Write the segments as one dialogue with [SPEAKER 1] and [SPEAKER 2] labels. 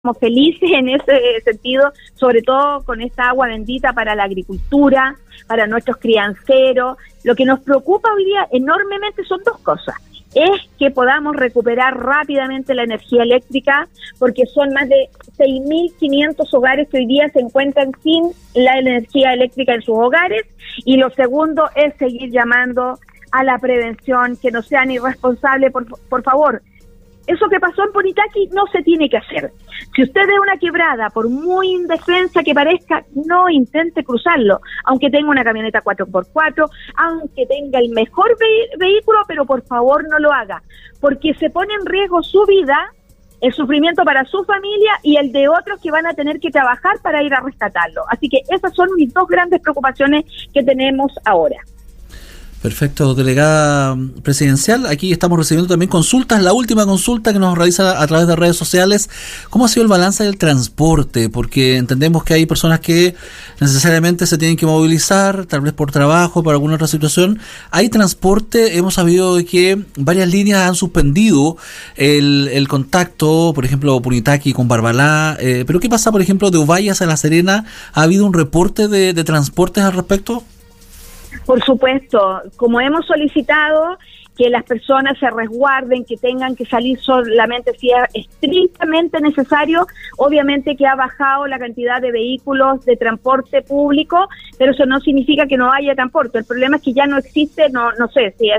[SPEAKER 1] Estamos felices en ese sentido, sobre todo con esta agua bendita para la agricultura, para nuestros crianceros. Lo que nos preocupa hoy día enormemente son dos cosas. Es que podamos recuperar rápidamente la energía eléctrica, porque son más de 6.500 hogares que hoy día se encuentran sin la energía eléctrica en sus hogares. Y lo segundo es seguir llamando a la prevención, que no sean irresponsables, por favor. Eso que pasó en Punitaqui no se tiene que hacer. Si usted ve una quebrada, por muy indefensa que parezca, no intente cruzarlo, aunque tenga una camioneta 4x4, aunque tenga el mejor vehículo, pero por favor no lo haga, porque se pone en riesgo su vida, el sufrimiento para su familia y el de otros que van a tener que trabajar para ir a rescatarlo. Así que esas son mis dos grandes preocupaciones que tenemos ahora.
[SPEAKER 2] Perfecto, delegada presidencial. Aquí estamos recibiendo también consultas. La última consulta que nos realiza a través de redes sociales: ¿cómo ha sido el balance del transporte? Porque entendemos que hay personas que necesariamente se tienen que movilizar, tal vez por trabajo, por alguna otra situación. ¿Hay transporte? Hemos sabido de que varias líneas han suspendido el contacto, por ejemplo, Punitaqui con Barbalá. Pero ¿qué pasa, por ejemplo, de Ovallas a La Serena? ¿Ha habido un reporte de transportes al respecto?
[SPEAKER 1] Por supuesto, como hemos solicitado que las personas se resguarden, que tengan que salir solamente si es estrictamente necesario, obviamente que ha bajado la cantidad de vehículos de transporte público, pero eso no significa que no haya transporte. El problema es que ya no existe, no sé, si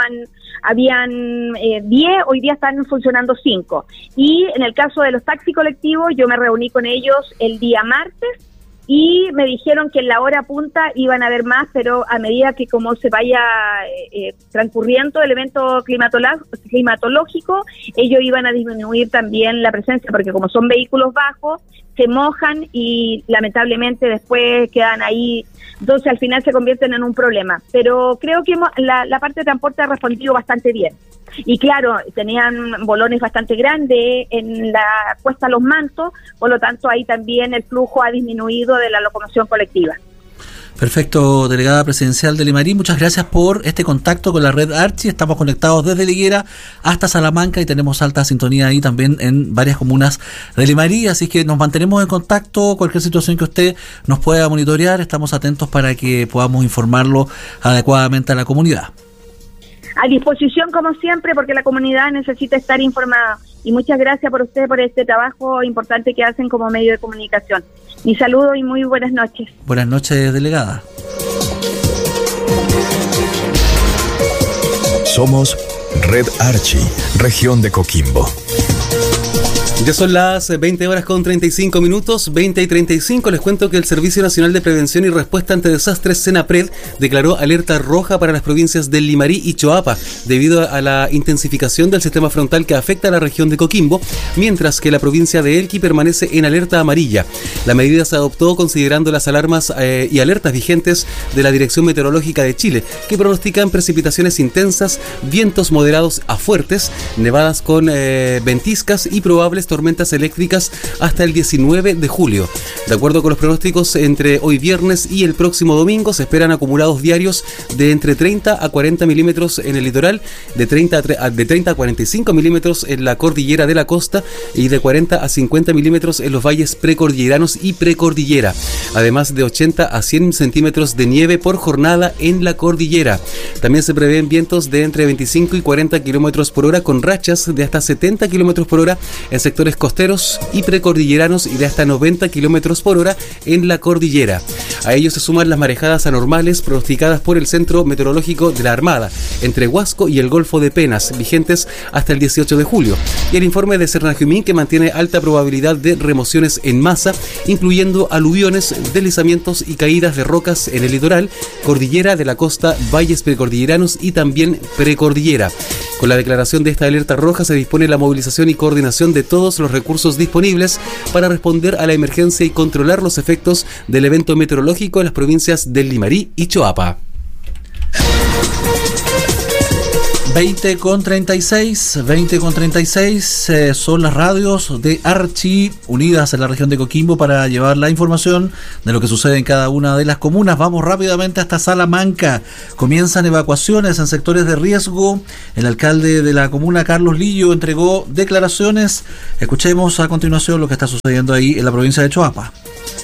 [SPEAKER 1] habían 10, hoy día están funcionando 5. Y en el caso de los taxis colectivos, yo me reuní con ellos el día martes, y me dijeron que en la hora punta iban a haber más, pero a medida que como se vaya transcurriendo el evento climatológico, ellos iban a disminuir también la presencia, porque como son vehículos bajos, se mojan y lamentablemente después quedan ahí, entonces al final se convierten en un problema. Pero creo que la parte de transporte ha respondido bastante bien. Y claro, tenían bolones bastante grandes en la Cuesta Los Mantos, por lo tanto ahí también el flujo ha disminuido de la locomoción colectiva.
[SPEAKER 2] Perfecto, delegada presidencial de Limarí, muchas gracias por este contacto con la red Archi. Estamos conectados desde Liguera hasta Salamanca y tenemos alta sintonía ahí también en varias comunas de Limarí, así que nos mantenemos en contacto. Cualquier situación que usted nos pueda monitorear, estamos atentos para que podamos informarlo adecuadamente a la comunidad.
[SPEAKER 1] A disposición como siempre, porque la comunidad necesita estar informada. Y muchas gracias por ustedes por este trabajo importante que hacen como medio de comunicación. Mi saludo y muy buenas noches.
[SPEAKER 2] Buenas noches, delegada.
[SPEAKER 3] Somos Red Archi, región de Coquimbo.
[SPEAKER 4] Ya son las 20 horas con 35 minutos, 20 y 35. Les cuento que el Servicio Nacional de Prevención y Respuesta ante Desastres, SENAPRED, declaró alerta roja para las provincias del Limarí y Choapa, debido a la intensificación del sistema frontal que afecta a la región de Coquimbo, mientras que la provincia de Elqui permanece en alerta amarilla. La medida se adoptó considerando las alarmas y alertas vigentes de la Dirección Meteorológica de Chile, que pronostican precipitaciones intensas, vientos moderados a fuertes, nevadas con ventiscas y probables tormentas eléctricas hasta el 19 de julio. De acuerdo con los pronósticos, entre hoy viernes y el próximo domingo se esperan acumulados diarios de entre 30 a 40 milímetros en el litoral, de 30 a 45 milímetros en la cordillera de la costa y de 40 a 50 milímetros en los valles precordilleranos y precordillera, además de 80 a 100 centímetros de nieve por jornada en la cordillera. También se prevén vientos de entre 25 y 40 kilómetros por hora con rachas de hasta 70 kilómetros por hora en sectores costeros y precordilleranos y de hasta 90 kilómetros por hora en la cordillera. A ello se suman las marejadas anormales pronosticadas por el Centro Meteorológico de la Armada entre Huasco y el Golfo de Penas, vigentes hasta el 18 de julio, y el informe de Sernajumín, que mantiene alta probabilidad de remociones en masa, incluyendo aluviones, deslizamientos y caídas de rocas en el litoral, cordillera de la costa, valles precordilleranos y también precordillera. Con la declaración de esta alerta roja se dispone la movilización y coordinación de todos los recursos disponibles para responder a la emergencia y controlar los efectos del evento meteorológico en las provincias del Limarí y Choapa.
[SPEAKER 2] 20:36 son las radios de Archi unidas en la región de Coquimbo para llevar la información de lo que sucede en cada una de las comunas. Vamos rápidamente hasta Salamanca. Comienzan evacuaciones en sectores de riesgo. El alcalde de la comuna, Carlos Lillo, entregó declaraciones. Escuchemos a continuación lo que está sucediendo ahí en la provincia de Choapa.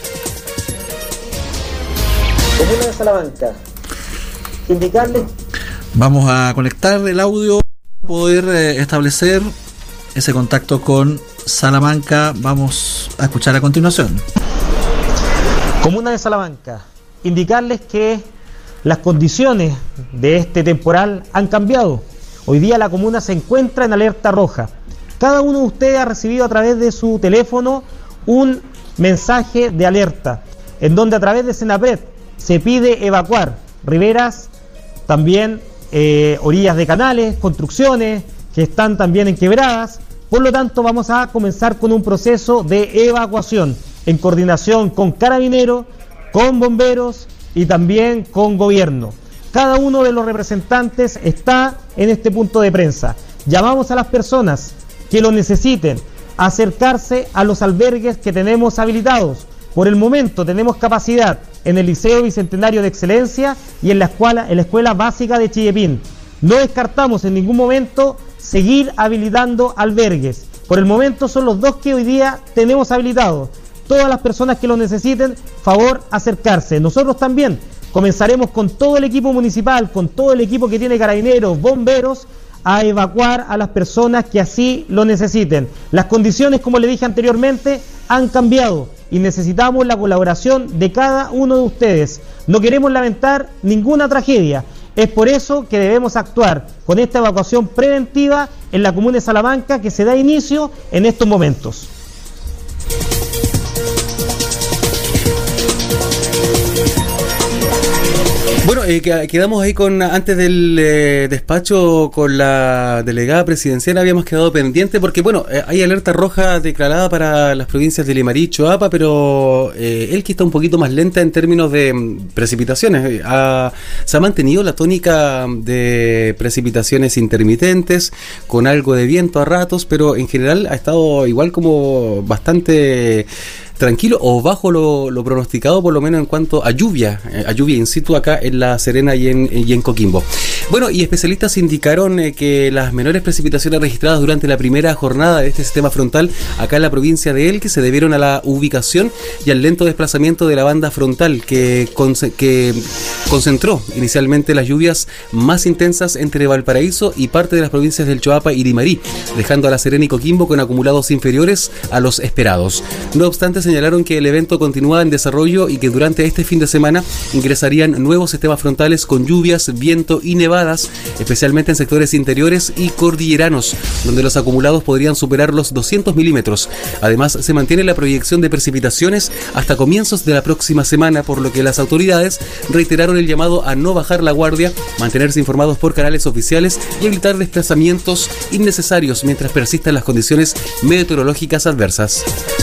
[SPEAKER 5] Comuna de Salamanca. Indicarles.
[SPEAKER 2] Vamos a conectar el audio para poder establecer ese contacto con Salamanca. Vamos a escuchar a continuación.
[SPEAKER 5] Comuna de Salamanca. Indicarles que las condiciones de este temporal han cambiado. Hoy día la comuna se encuentra en alerta roja. Cada uno de ustedes ha recibido a través de su teléfono un mensaje de alerta, en donde a través de Senapred se pide evacuar riberas, también orillas de canales, construcciones que están también en quebradas. Por lo tanto, vamos a comenzar con un proceso de evacuación en coordinación con Carabineros, con bomberos y también con gobierno. Cada uno de los representantes está en este punto de prensa. Llamamos a las personas que lo necesiten a acercarse a los albergues que tenemos habilitados. Por el momento tenemos capacidad en el Liceo Bicentenario de Excelencia y en la Escuela Básica de Chillepín. No descartamos en ningún momento seguir habilitando albergues. Por el momento son los 2 que hoy día tenemos habilitados. Todas las personas que lo necesiten, favor acercarse. Nosotros también comenzaremos con todo el equipo municipal, con todo el equipo que tiene Carabineros, bomberos, a evacuar a las personas que así lo necesiten. Las condiciones, como le dije anteriormente, han cambiado y necesitamos la colaboración de cada uno de ustedes. No queremos lamentar ninguna tragedia. Es por eso que debemos actuar con esta evacuación preventiva en la comuna de Salamanca, que se da inicio en estos momentos.
[SPEAKER 4] Bueno, quedamos ahí antes del despacho con la delegada presidencial, habíamos quedado pendiente porque, bueno, hay alerta roja declarada para las provincias de Limarí y Choapa, pero Elqui está un poquito más lenta en términos de precipitaciones. Se ha mantenido la tónica de precipitaciones intermitentes, con algo de viento a ratos, pero en general ha estado igual como bastante tranquilo o bajo lo pronosticado, por lo menos en cuanto a lluvia in situ acá en La Serena y en Coquimbo. Bueno, y especialistas indicaron que las menores precipitaciones registradas durante la primera jornada de este sistema frontal acá en la provincia de Elqui se debieron a la ubicación y al lento desplazamiento de la banda frontal que concentró inicialmente las lluvias más intensas entre Valparaíso y parte de las provincias del Choapa y Limarí, dejando a La Serena y Coquimbo con acumulados inferiores a los esperados. No obstante, señalaron que el evento continúa en desarrollo y que durante este fin de semana ingresarían nuevos sistemas frontales con lluvias, viento y nevadas, especialmente en sectores interiores y cordilleranos, donde los acumulados podrían superar los 200 milímetros. Además, se mantiene la proyección de precipitaciones hasta comienzos de la próxima semana, por lo que las autoridades reiteraron el llamado a no bajar la guardia, mantenerse informados por canales oficiales y evitar desplazamientos innecesarios mientras persistan las condiciones meteorológicas adversas.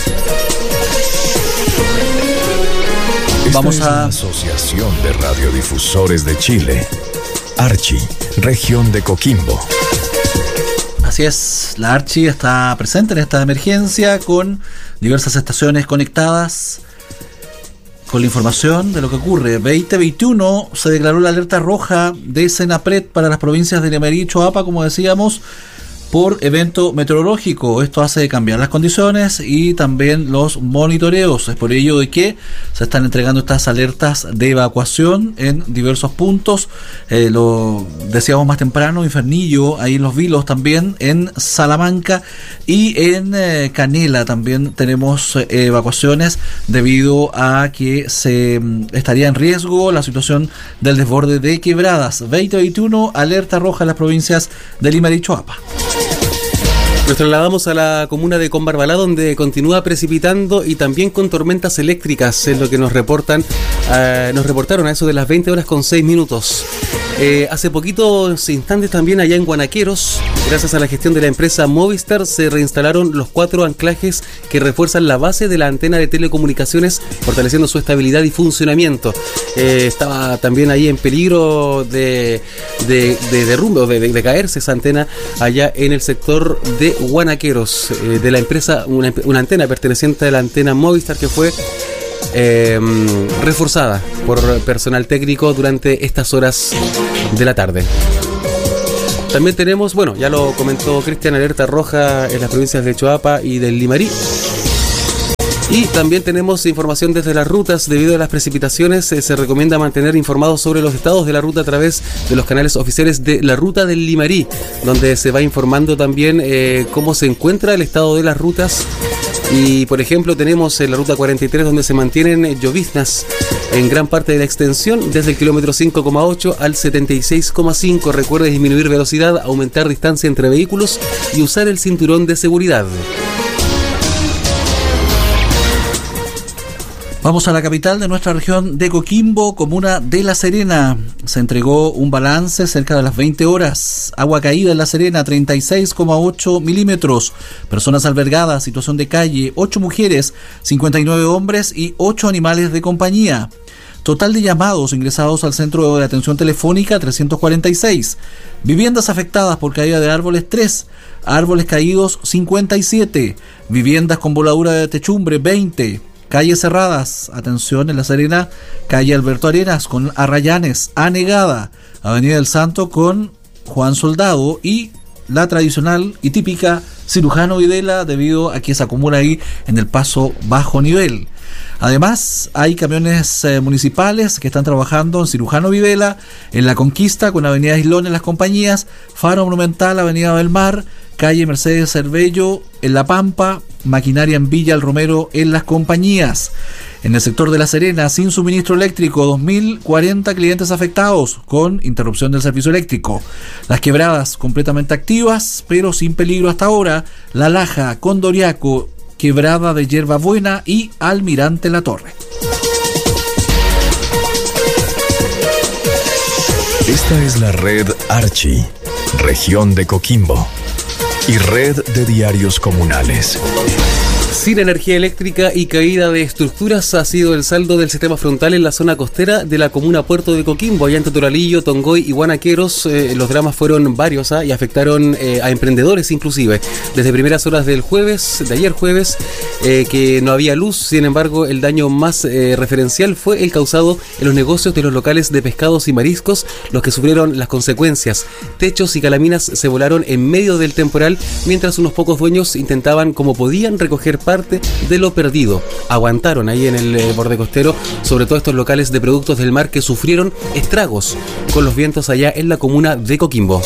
[SPEAKER 3] Vamos a la Asociación de Radiodifusores de Chile, Archi, región de Coquimbo.
[SPEAKER 2] Así es, la Archi está presente en esta emergencia con diversas estaciones conectadas con la información de lo que ocurre. 2021 se declaró la alerta roja de Senapred para las provincias de Limarí y Choapa, como decíamos, por evento meteorológico. Esto hace cambiar las condiciones y también los monitoreos. Es por ello de que se están entregando estas alertas de evacuación en diversos puntos. Lo decíamos más temprano, en Fernillo, ahí en Los Vilos también, en Salamanca y en Canela también tenemos evacuaciones debido a que se estaría en riesgo la situación del desborde de quebradas. 2021, alerta roja en las provincias de Limarí y Choapa.
[SPEAKER 4] Nos trasladamos a la comuna de Combarbalá, donde continúa precipitando y también con tormentas eléctricas, es lo que nos reportaron a eso de las 20:06. Hace poquitos instantes también allá en Guanaqueros Gracias a la gestión de la empresa Movistar se reinstalaron los 4 anclajes que refuerzan la base de la antena de telecomunicaciones, fortaleciendo su estabilidad y funcionamiento. Estaba también ahí en peligro de derrumbe o de caerse esa antena allá en el sector de Guanaqueros, de la empresa, una antena perteneciente a la antena Movistar que fue reforzada por personal técnico durante estas horas de la tarde. También tenemos, bueno, ya lo comentó Cristian, alerta roja en las provincias de Choapa y del Limarí. Y también tenemos información desde las rutas. Debido a las precipitaciones, se recomienda mantener informados sobre los estados de la ruta a través de los canales oficiales de la ruta del Limarí, donde se va informando también cómo se encuentra el estado de las rutas. Y por ejemplo tenemos la ruta 43 donde se mantienen lloviznas en gran parte de la extensión desde el kilómetro 5,8 al 76,5. Recuerde disminuir velocidad, aumentar distancia entre vehículos y usar el cinturón de seguridad.
[SPEAKER 2] Vamos a la capital de nuestra región de Coquimbo, comuna de La Serena. Se entregó un balance cerca de las 20 horas. Agua caída en La Serena, 36,8 milímetros. Personas albergadas, situación de calle, 8 mujeres, 59 hombres y 8 animales de compañía. Total de llamados ingresados al centro de atención telefónica, 346. Viviendas afectadas por caída de árboles, 3. Árboles caídos, 57. Viviendas con voladura de techumbre, 20. Calles cerradas, atención en La Serena, calle Alberto Arenas con Arrayanes, anegada, Avenida del Santo con Juan Soldado y la tradicional y típica Cirujano Videla debido a que se acumula ahí en el paso bajo nivel. Además, hay camiones municipales que están trabajando en Cirujano Videla, en La Conquista con Avenida Islón en las compañías, Faro Monumental, Avenida del Mar, calle Mercedes Cervello en La Pampa, maquinaria en Villa El Romero en las compañías. En el sector de La Serena, sin suministro eléctrico, 2.040 clientes afectados con interrupción del servicio eléctrico. Las quebradas completamente activas, pero sin peligro hasta ahora. La Laja, Condoriaco, Quebrada de Hierbabuena y Almirante La Torre.
[SPEAKER 3] Esta es la red Archi, región de Coquimbo y red de diarios comunales.
[SPEAKER 4] Sin energía eléctrica y caída de estructuras ha sido el saldo del sistema frontal en la zona costera de la comuna Puerto de Coquimbo, allá en Totoralillo, Tongoy y Guanaqueros. Los dramas fueron varios y afectaron a emprendedores inclusive. Desde primeras horas del jueves, de ayer jueves, que no había luz. Sin embargo, el daño más referencial fue el causado en los negocios de los locales de pescados y mariscos, los que sufrieron las consecuencias. Techos y calaminas se volaron en medio del temporal, mientras unos pocos dueños intentaban como podían recoger parte de lo perdido. Aguantaron ahí en el borde costero, sobre todo estos locales de productos del mar que sufrieron estragos con los vientos allá en la comuna de Coquimbo.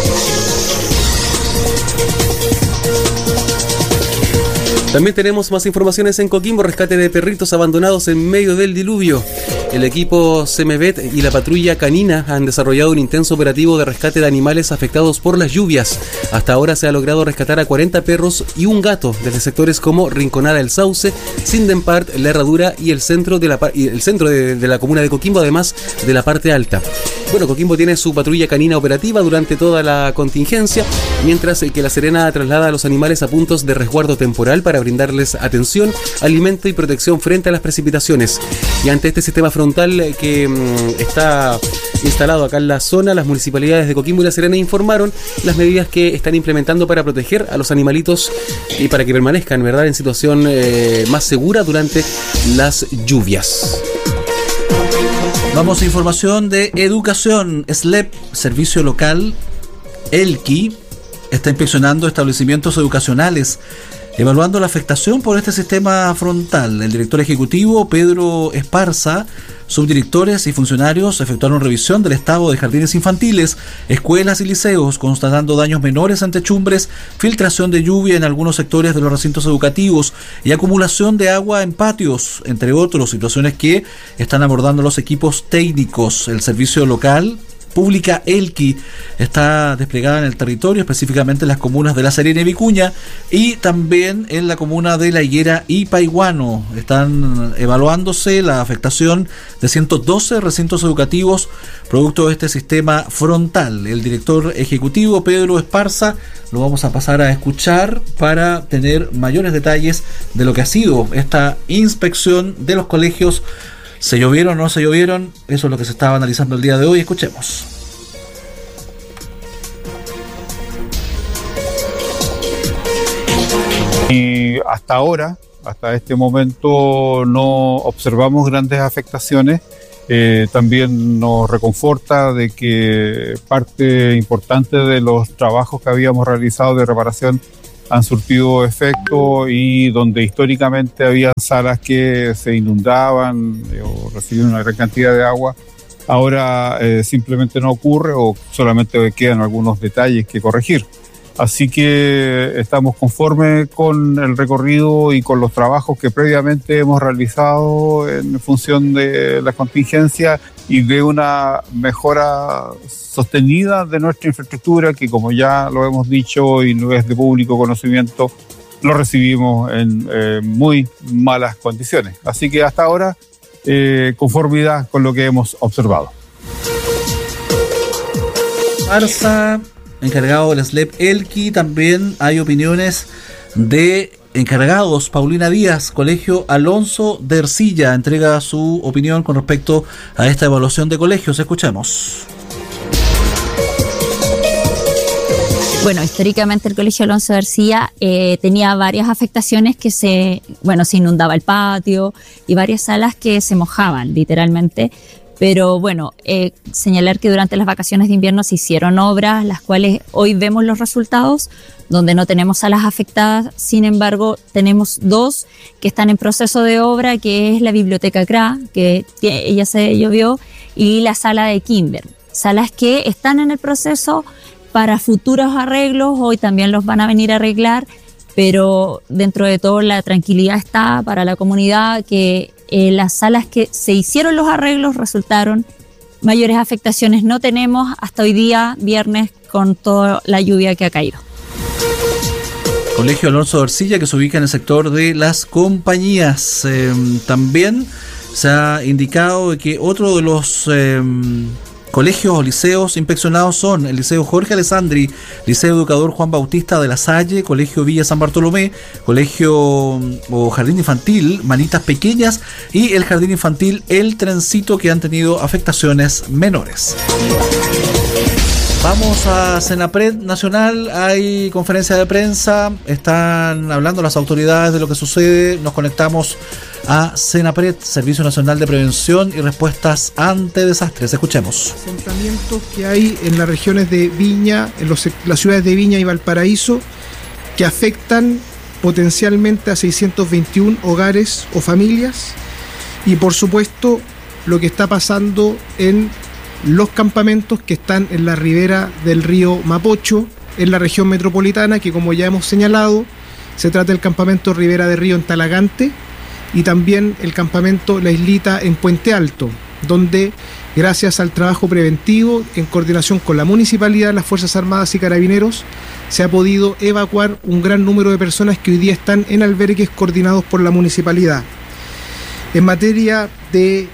[SPEAKER 4] También tenemos más informaciones en Coquimbo. Rescate de perritos abandonados en medio del diluvio. El equipo CEMEVET y la patrulla canina han desarrollado un intenso operativo de rescate de animales afectados por las lluvias. Hasta ahora se ha logrado rescatar a 40 perros y un gato desde sectores como Rinconada El Sauce, Sindempart, La Herradura y el centro de la comuna de Coquimbo, además de la parte alta. Bueno, Coquimbo tiene su patrulla canina operativa durante toda la contingencia, mientras que La Serena traslada a los animales a puntos de resguardo temporal para brindarles atención, alimento y protección frente a las precipitaciones. Y ante este sistema frontal que está instalado acá en la zona, las municipalidades de Coquimbo y La Serena informaron las medidas que están implementando para proteger a los animalitos y para que permanezcan, ¿verdad?, en situación más segura durante las lluvias.
[SPEAKER 2] Vamos a información de educación. SLEP, Servicio Local, ELQI, está inspeccionando establecimientos educacionales, evaluando la afectación por este sistema frontal. El director ejecutivo, Pedro Esparza, subdirectores y funcionarios efectuaron revisión del estado de jardines infantiles, escuelas y liceos, constatando daños menores en techumbres, filtración de lluvia en algunos sectores de los recintos educativos y acumulación de agua en patios, entre otros, situaciones que están abordando los equipos técnicos. El servicio local Pública Elqui está desplegada en el territorio, específicamente en las comunas de La Serena y Vicuña, y también en la comuna de La Higuera y Paiguano. Están evaluándose la afectación de 112 recintos educativos producto de este sistema frontal. El director ejecutivo, Pedro Esparza, lo vamos a pasar a escuchar para tener mayores detalles de lo que ha sido esta inspección de los colegios. ¿Se llovieron o no se llovieron? Eso es lo que se estaba analizando el día de hoy. Escuchemos.
[SPEAKER 6] Y hasta ahora, hasta este momento, no observamos grandes afectaciones. También nos reconforta de que parte importante de los trabajos que habíamos realizado de reparación han surtido efecto, y donde históricamente había salas que se inundaban o recibían una gran cantidad de agua, ahora simplemente no ocurre, o solamente quedan algunos detalles que corregir. Así que estamos conformes con el recorrido y con los trabajos que previamente hemos realizado en función de la contingencia y de una mejora sostenida de nuestra infraestructura, que, como ya lo hemos dicho y no es de público conocimiento, lo recibimos en muy malas condiciones. Así que hasta ahora, conformidad con lo que hemos observado.
[SPEAKER 2] Arza, encargado del SLEP Elqui. También hay opiniones de encargados. Paulina Díaz, Colegio Alonso de Ercilla, entrega su opinión con respecto a esta evaluación de colegios. Escuchemos.
[SPEAKER 7] Bueno, históricamente el Colegio Alonso de Ercilla tenía varias afectaciones que se inundaba el patio y varias salas que se mojaban literalmente. Pero bueno, señalar que durante las vacaciones de invierno se hicieron obras, las cuales hoy vemos los resultados, donde no tenemos salas afectadas. Sin embargo, tenemos 2 que están en proceso de obra, que es la Biblioteca CRA, que ella se llovió, y la sala de Kimber. Salas que están en el proceso para futuros arreglos, hoy también los van a venir a arreglar, pero dentro de todo la tranquilidad está para la comunidad que las salas que se hicieron los arreglos resultaron, mayores afectaciones no tenemos hasta hoy día, viernes, con toda la lluvia que ha caído.
[SPEAKER 2] Colegio Alonso de Ercilla, que se ubica en el sector de Las Compañías. También se ha indicado que otro de los colegios o liceos inspeccionados son el Liceo Jorge Alessandri, Liceo Educador Juan Bautista de la Salle, Colegio Villa San Bartolomé, Colegio o Jardín Infantil Manitas Pequeñas y el Jardín Infantil El Trencito, que han tenido afectaciones menores. Vamos a Senapred Nacional, hay conferencia de prensa, están hablando las autoridades de lo que sucede. Nos conectamos a Senapred, Servicio Nacional de Prevención y Respuestas ante Desastres. Escuchemos.
[SPEAKER 8] Asentamientos que hay en las regiones de Viña, en las ciudades de Viña y Valparaíso, que afectan potencialmente a 621 hogares o familias, y por supuesto lo que está pasando en los campamentos que están en la ribera del río Mapocho, en la región metropolitana, que, como ya hemos señalado, se trata del campamento Ribera de Río en Talagante y también el campamento La Islita en Puente Alto, donde, gracias al trabajo preventivo en coordinación con la municipalidad, las Fuerzas Armadas y Carabineros, se ha podido evacuar un gran número de personas que hoy día están en albergues coordinados por la municipalidad. En materia de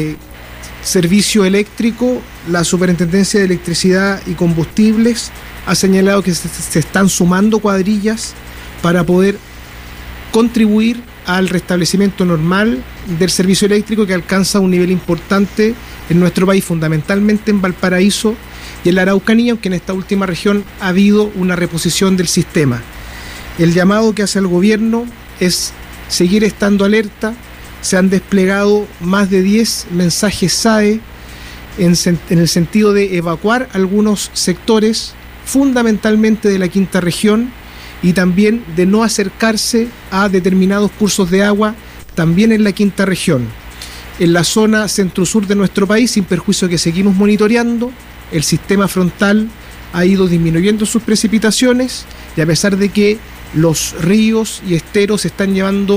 [SPEAKER 8] servicio eléctrico, la Superintendencia de Electricidad y Combustibles ha señalado que se están sumando cuadrillas para poder contribuir al restablecimiento normal del servicio eléctrico, que alcanza un nivel importante en nuestro país, fundamentalmente en Valparaíso y en la Araucanía, aunque en esta última región ha habido una reposición del sistema. El llamado que hace el gobierno es seguir estando alerta. Se han desplegado más de 10 mensajes SAE en el sentido de evacuar algunos sectores, fundamentalmente de la quinta región, y también de no acercarse a determinados cursos de agua, también en la quinta región. En la zona centro-sur de nuestro país, sin perjuicio que seguimos monitoreando, el sistema frontal ha ido disminuyendo sus precipitaciones, y a pesar de que los ríos y esteros están llevando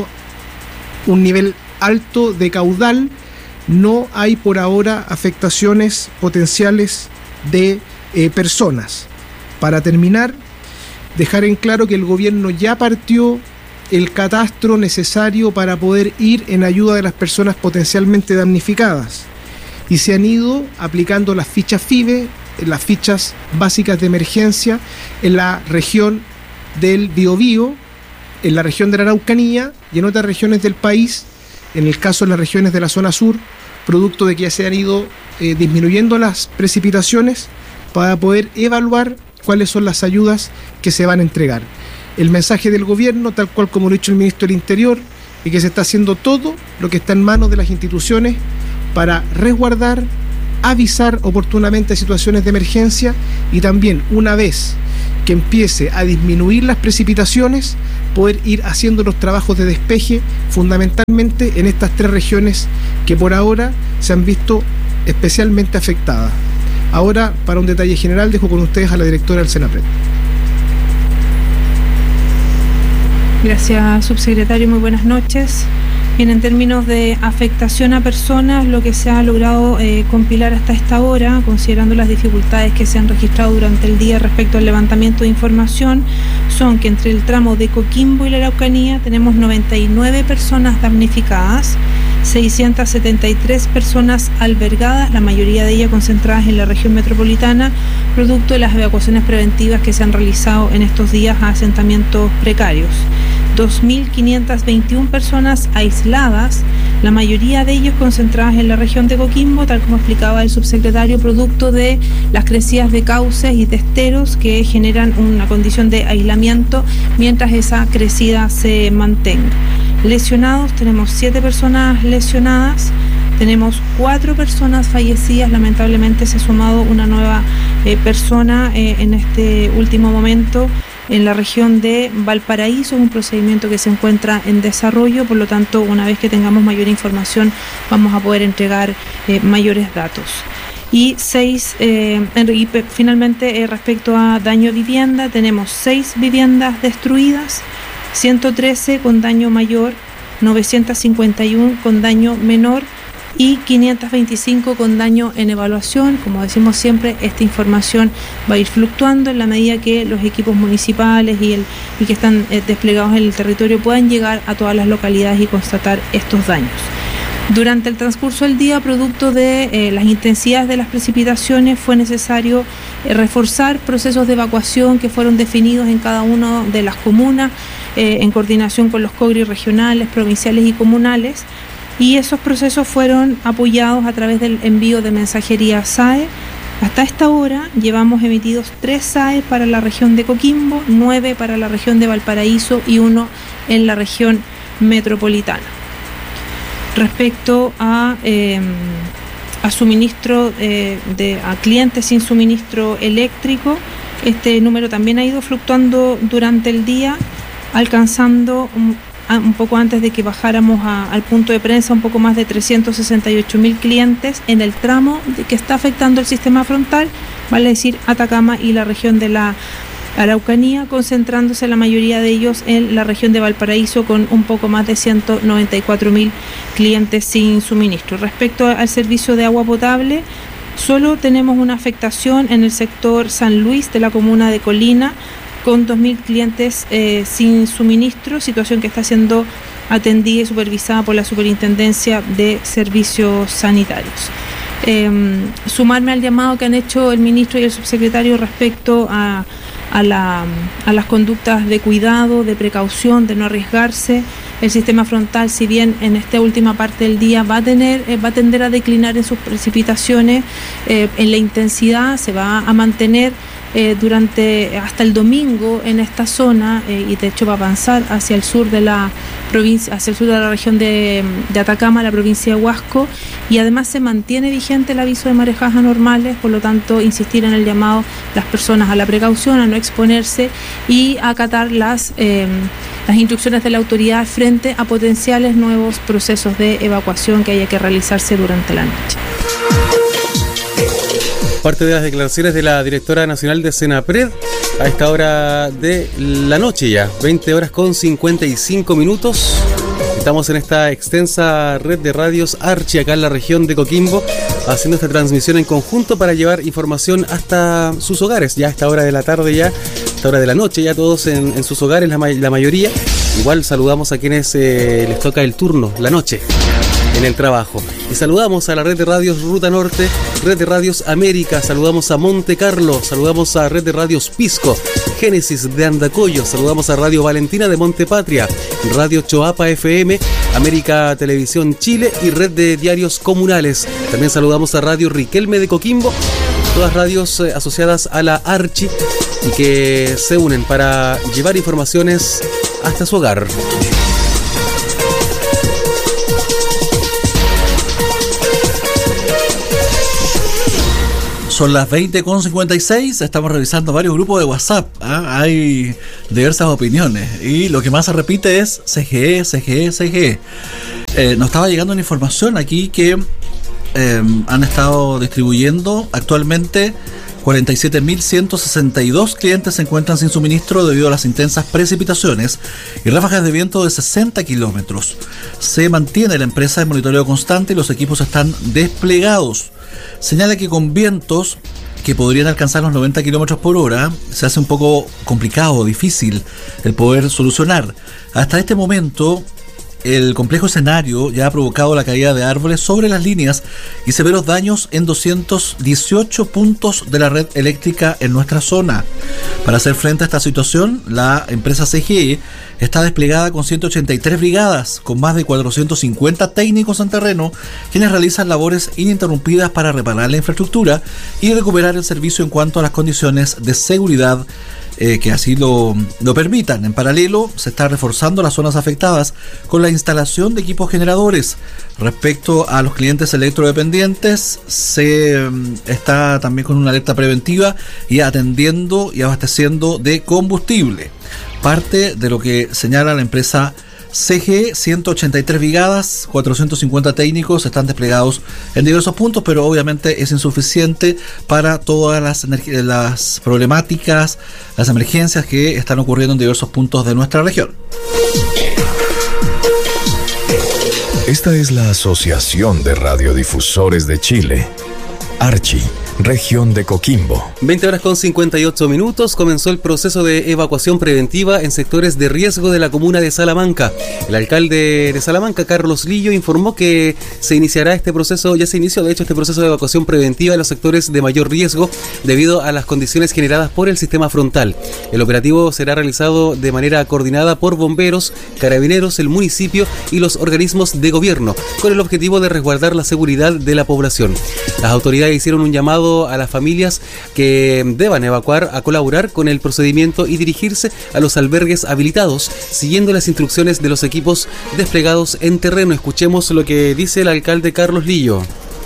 [SPEAKER 8] un nivel alto de caudal, no hay por ahora afectaciones potenciales de personas. Para terminar, dejar en claro que el gobierno ya partió el catastro necesario para poder ir en ayuda de las personas potencialmente damnificadas y se han ido aplicando las fichas FIBE, las fichas básicas de emergencia en la región del Biobío, en la región de la Araucanía y en otras regiones del país, en el caso de las regiones de la zona sur, producto de que ya se han ido disminuyendo las precipitaciones para poder evaluar cuáles son las ayudas que se van a entregar. El mensaje del gobierno, tal cual como lo ha dicho el ministro del Interior, es que se está haciendo todo lo que está en manos de las instituciones para resguardar, avisar oportunamente a situaciones de emergencia y también, una vez que empiece a disminuir las precipitaciones, poder ir haciendo los trabajos de despeje fundamentalmente en estas 3 regiones que por ahora se han visto especialmente afectadas. Ahora, para un detalle general, dejo con ustedes a la directora del Senapred.
[SPEAKER 9] Gracias, subsecretario. Muy buenas noches. Bien, en términos de afectación a personas, lo que se ha logrado compilar hasta esta hora, considerando las dificultades que se han registrado durante el día respecto al levantamiento de información, son que entre el tramo de Coquimbo y la Araucanía tenemos 99 personas damnificadas, 673 personas albergadas, la mayoría de ellas concentradas en la región metropolitana, producto de las evacuaciones preventivas que se han realizado en estos días a asentamientos precarios. 2.521 personas aisladas, la mayoría de ellos concentradas en la región de Coquimbo, tal como explicaba el subsecretario, producto de las crecidas de cauces y de esteros que generan una condición de aislamiento mientras esa crecida se mantenga. Lesionados, tenemos 7 personas lesionadas, tenemos 4 personas fallecidas, lamentablemente se ha sumado una nueva persona en este último momento en la región de Valparaíso, un procedimiento que se encuentra en desarrollo, por lo tanto, una vez que tengamos mayor información, vamos a poder entregar mayores datos. Y finalmente, respecto a daño vivienda, tenemos 6 viviendas destruidas, 113 con daño mayor, 951 con daño menor y 525 con daño en evaluación. Como decimos siempre, esta información va a ir fluctuando en la medida que los equipos municipales y que están desplegados en el territorio puedan llegar a todas las localidades y constatar estos daños. Durante el transcurso del día, producto de las intensidades de las precipitaciones, fue necesario reforzar procesos de evacuación que fueron definidos en cada una de las comunas en coordinación con los COGRI regionales, provinciales y comunales, y esos procesos fueron apoyados a través del envío de mensajería SAE. Hasta esta hora llevamos emitidos 3 SAE para la región de Coquimbo, 9 para la región de Valparaíso y 1 en la región metropolitana. Respecto a suministro a clientes sin suministro eléctrico, este número también ha ido fluctuando durante el día, alcanzando un poco antes de que bajáramos al punto de prensa un poco más de 368.000 clientes en el tramo que está afectando el sistema frontal, vale decir Atacama y la región de la Araucanía, concentrándose la mayoría de ellos en la región de Valparaíso con un poco más de 194.000 clientes sin suministro. Respecto al servicio de agua potable, solo tenemos una afectación en el sector San Luis de la comuna de Colina, con 2.000 clientes sin suministro, situación que está siendo atendida y supervisada por la Superintendencia de Servicios Sanitarios. Sumarme al llamado que han hecho el ministro y el subsecretario respecto a las conductas de cuidado, de precaución, de no arriesgarse. El sistema frontal, si bien en esta última parte del día va a tender a declinar en sus precipitaciones, en la intensidad se va a mantener hasta el domingo en esta zona y de hecho va a avanzar hacia el sur de la provincia, hacia el sur de la región de Atacama, la provincia de Huasco, y además se mantiene vigente el aviso de marejadas anormales, por lo tanto insistir en el llamado las personas a la precaución, a no exponerse y a acatar las instrucciones de la autoridad frente a potenciales nuevos procesos de evacuación que haya que realizarse durante la noche.
[SPEAKER 4] Parte de las declaraciones de la directora nacional de Senapred a esta hora de la noche ya, 20 horas con 55 minutos. Estamos en esta extensa red de radios Archi, acá en la región de Coquimbo, haciendo esta transmisión en conjunto para llevar información hasta sus hogares, ya a esta hora de la tarde, ya a esta hora de la noche, ya todos en sus hogares, la mayoría. Igual saludamos a quienes les toca el turno, la noche, en el trabajo. Y saludamos a la red de radios Ruta Norte, red de radios América, saludamos a Monte Carlo, saludamos a red de radios Pisco, Génesis de Andacollo, saludamos a Radio Valentina de Montepatria, Radio Choapa FM, América Televisión Chile y red de diarios comunales. También saludamos a Radio Riquelme de Coquimbo, todas radios asociadas a la Archi y que se unen para llevar informaciones hasta su hogar.
[SPEAKER 2] Son las 20:56, estamos revisando varios grupos de WhatsApp, hay diversas opiniones y lo que más se repite es CGE, CGE, CGE. Nos estaba llegando una información aquí que han estado distribuyendo actualmente 47.162 clientes se encuentran sin suministro debido a las intensas precipitaciones y ráfagas de viento de 60 kilómetros. Se mantiene la empresa de monitoreo constante y los equipos están desplegados. Señala que con vientos que podrían alcanzar los 90 kilómetros por hora se hace un poco complicado, difícil el poder solucionar. Hasta este momento, el complejo escenario ya ha provocado la caída de árboles sobre las líneas y severos daños en 218 puntos de la red eléctrica en nuestra zona. Para hacer frente a esta situación, la empresa CGE está desplegada con 183 brigadas, con más de 450 técnicos en terreno, quienes realizan labores ininterrumpidas para reparar la infraestructura y recuperar el servicio en cuanto a las condiciones de seguridad que así lo permitan. En paralelo, se está reforzando las zonas afectadas con la instalación de equipos generadores. Respecto a los clientes electrodependientes, se está también con una alerta preventiva y atendiendo y abasteciendo de combustible. Parte de lo que señala la empresa CGE, 183 brigadas, 450 técnicos están desplegados en diversos puntos, pero obviamente es insuficiente para todas las problemáticas, las emergencias que están ocurriendo en diversos puntos de nuestra región.
[SPEAKER 3] Esta es la Asociación de Radiodifusores de Chile, Archi, región de Coquimbo.
[SPEAKER 4] 20:58 comenzó el proceso de evacuación preventiva en sectores de riesgo de la comuna de Salamanca. El alcalde de Salamanca, Carlos Lillo, informó que se iniciará este proceso, ya se inició de hecho este proceso de evacuación preventiva en los sectores de mayor riesgo debido a las condiciones generadas por el sistema frontal. El operativo será realizado de manera coordinada por bomberos, carabineros, el municipio y los organismos de gobierno, con el objetivo de resguardar la seguridad de la población. Las autoridades hicieron un llamado a las familias que deban evacuar a colaborar con el procedimiento y dirigirse a los albergues habilitados, siguiendo las instrucciones de los equipos desplegados en terreno. Escuchemos lo que dice el alcalde Carlos Lillo.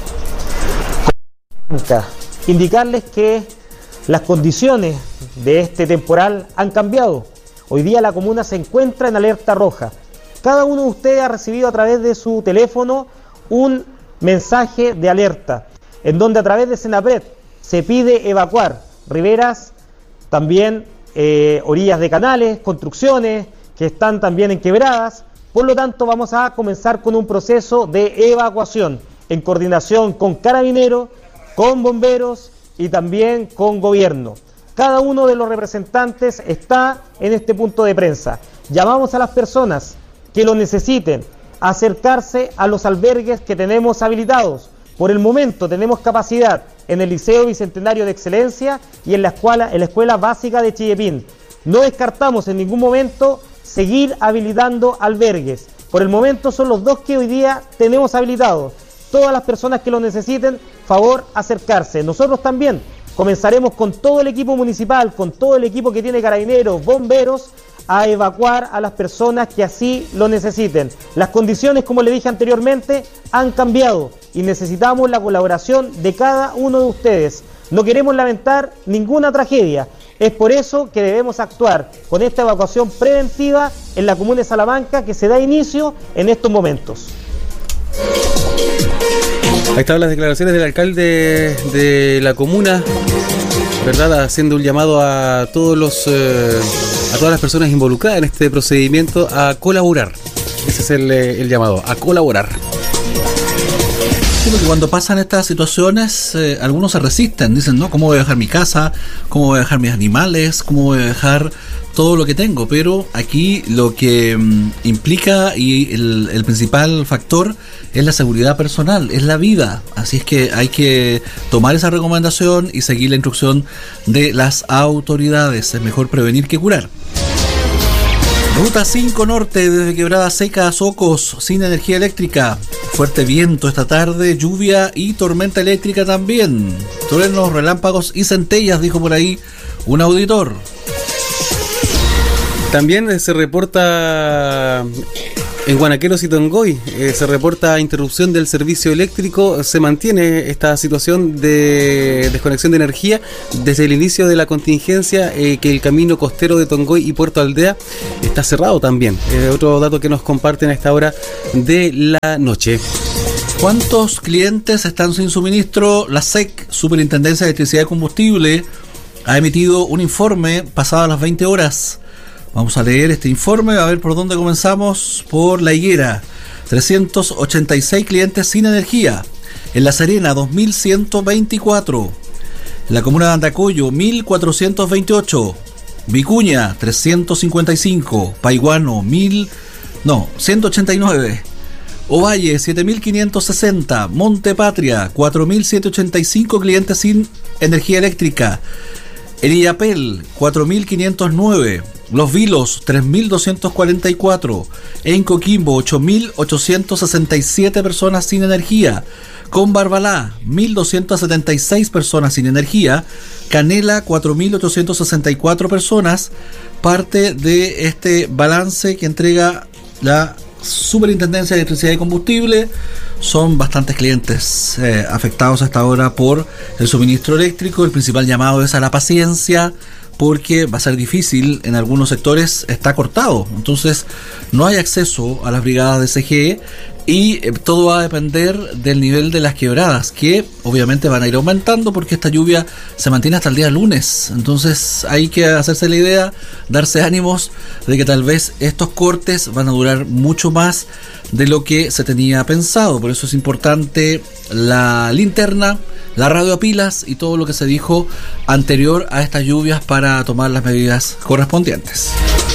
[SPEAKER 5] Indicarles que las condiciones de este temporal han cambiado. Hoy día la comuna se encuentra en alerta roja. Cada uno de ustedes ha recibido a través de su teléfono un mensaje de alerta, en donde a través de Senapred se pide evacuar riberas, también orillas de canales, construcciones que están también en quebradas. Por lo tanto, vamos a comenzar con un proceso de evacuación en coordinación con carabineros, con bomberos y también con gobierno. Cada uno de los representantes está en este punto de prensa. Llamamos a las personas que lo necesiten a acercarse a los albergues que tenemos habilitados. Por el momento tenemos capacidad en el Liceo Bicentenario de Excelencia y en la Escuela Básica de Chillepín. No descartamos en ningún momento seguir habilitando albergues. Por el momento son los dos que hoy día tenemos habilitados. Todas las personas que lo necesiten, favor acercarse. Nosotros también comenzaremos con todo el equipo municipal, con todo el equipo que tiene carabineros, bomberos, a evacuar a las personas que así lo necesiten. Las condiciones, como le dije anteriormente, han cambiado y necesitamos la colaboración de cada uno de ustedes. No queremos lamentar ninguna tragedia. Es por eso que debemos actuar con esta evacuación preventiva en la comuna de Salamanca, que se da inicio en estos momentos.
[SPEAKER 4] Ahí estaban las declaraciones del alcalde de la comuna, ¿verdad? Haciendo un llamado a todas las personas involucradas en este procedimiento a colaborar. Ese es el llamado, a colaborar.
[SPEAKER 2] Sí, porque cuando pasan estas situaciones, algunos se resisten, dicen, ¿no? ¿Cómo voy a dejar mi casa? ¿Cómo voy a dejar mis animales? ¿Cómo voy a dejar todo lo que tengo? Pero aquí lo que implica y el principal factor es la seguridad personal, es la vida. Así es que hay que tomar esa recomendación y seguir la instrucción de las autoridades. Es mejor prevenir que curar. Ruta 5 Norte, desde Quebrada Seca a Socos, sin energía eléctrica. Fuerte viento esta tarde, lluvia y tormenta eléctrica también. Truenos, relámpagos y centellas, dijo por ahí un auditor.
[SPEAKER 4] También se reporta en Guanaqueros y Tongoy, se reporta interrupción del servicio eléctrico. Se mantiene esta situación de desconexión de energía desde el inicio de la contingencia, que el camino costero de Tongoy y Puerto Aldea está cerrado también. Otro dato que nos comparten a esta hora de la noche.
[SPEAKER 2] ¿Cuántos clientes están sin suministro? La SEC, Superintendencia de Electricidad y Combustible, ha emitido un informe pasadas las 20 horas. Vamos a leer este informe, a ver por dónde comenzamos. Por La Higuera, 386 clientes sin energía. En La Serena, 2.124. En la comuna de Andacollo, 1.428. Vicuña, 355. Paiguano, 189. Ovalle, 7.560. Monte Patria, 4.785 clientes sin energía eléctrica. En Illapel, 4.509. Los Vilos, 3.244. En Coquimbo, 8.867 personas sin energía. Con Barbalá, 1.276 personas sin energía. Canela, 4.864 personas. Parte de este balance que entrega la Superintendencia de Electricidad y Combustible. Son bastantes clientes afectados hasta ahora por el suministro eléctrico. El principal llamado es a la paciencia, porque va a ser difícil, en algunos sectores está cortado, entonces no hay acceso a las brigadas de CGE y todo va a depender del nivel de las quebradas, que obviamente van a ir aumentando porque esta lluvia se mantiene hasta el día lunes. Entonces hay que hacerse la idea, darse ánimos de que tal vez estos cortes van a durar mucho más de lo que se tenía pensado. Por eso es importante la linterna, la radio a pilas y todo lo que se dijo anterior a estas lluvias para tomar las medidas correspondientes.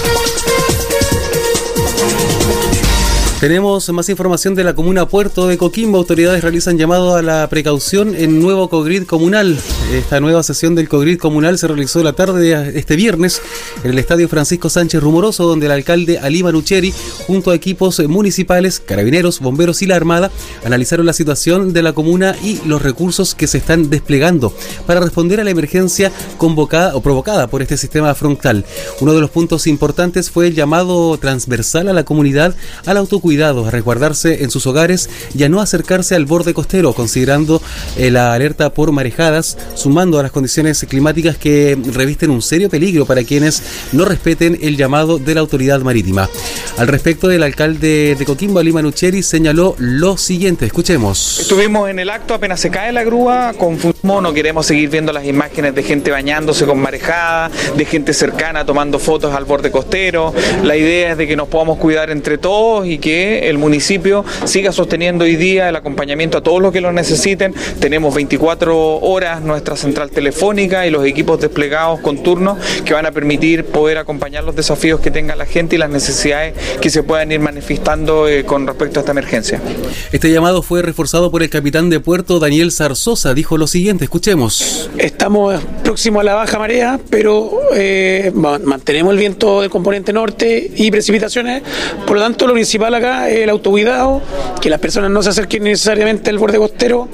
[SPEAKER 4] Tenemos más información de la comuna Puerto de Coquimbo. Autoridades realizan llamado a la precaución en nuevo COGRID comunal. Esta nueva sesión del COGRID comunal se realizó la tarde de este viernes en el estadio Francisco Sánchez Rumoroso, donde el alcalde Ali Manucheri, junto a equipos municipales, carabineros, bomberos y la Armada, analizaron la situación de la comuna y los recursos que se están desplegando para responder a la emergencia convocada o provocada por este sistema frontal. Uno de los puntos importantes fue el llamado transversal a la comunidad al autocuidado, a resguardarse en sus hogares y a no acercarse al borde costero, considerando la alerta por marejadas, sumando a las condiciones climáticas que revisten un serio peligro para quienes no respeten el llamado de la autoridad marítima. Al respecto, el alcalde de Coquimbo, Ali Manucheri, señaló lo siguiente. Escuchemos.
[SPEAKER 10] Estuvimos en el acto, apenas se cae la grúa, confundimos, no queremos seguir viendo las imágenes de gente bañándose con marejada, de gente cercana tomando fotos al borde costero. La idea es de que nos podamos cuidar entre todos y que el municipio siga sosteniendo hoy día el acompañamiento a todos los que lo necesiten. Tenemos 24 horas nuestra central telefónica y los equipos desplegados con turnos que van a permitir poder acompañar los desafíos que tenga la gente y las necesidades que se puedan ir manifestando con respecto a esta emergencia.
[SPEAKER 4] Este llamado fue reforzado por el capitán de puerto, Daniel Zarzosa. Dijo lo siguiente, escuchemos.
[SPEAKER 11] Estamos próximos a la baja marea, pero mantenemos el viento del componente norte y precipitaciones. Por lo tanto, lo principal acá es el autocuidado, que las personas no se acerquen necesariamente al borde costero,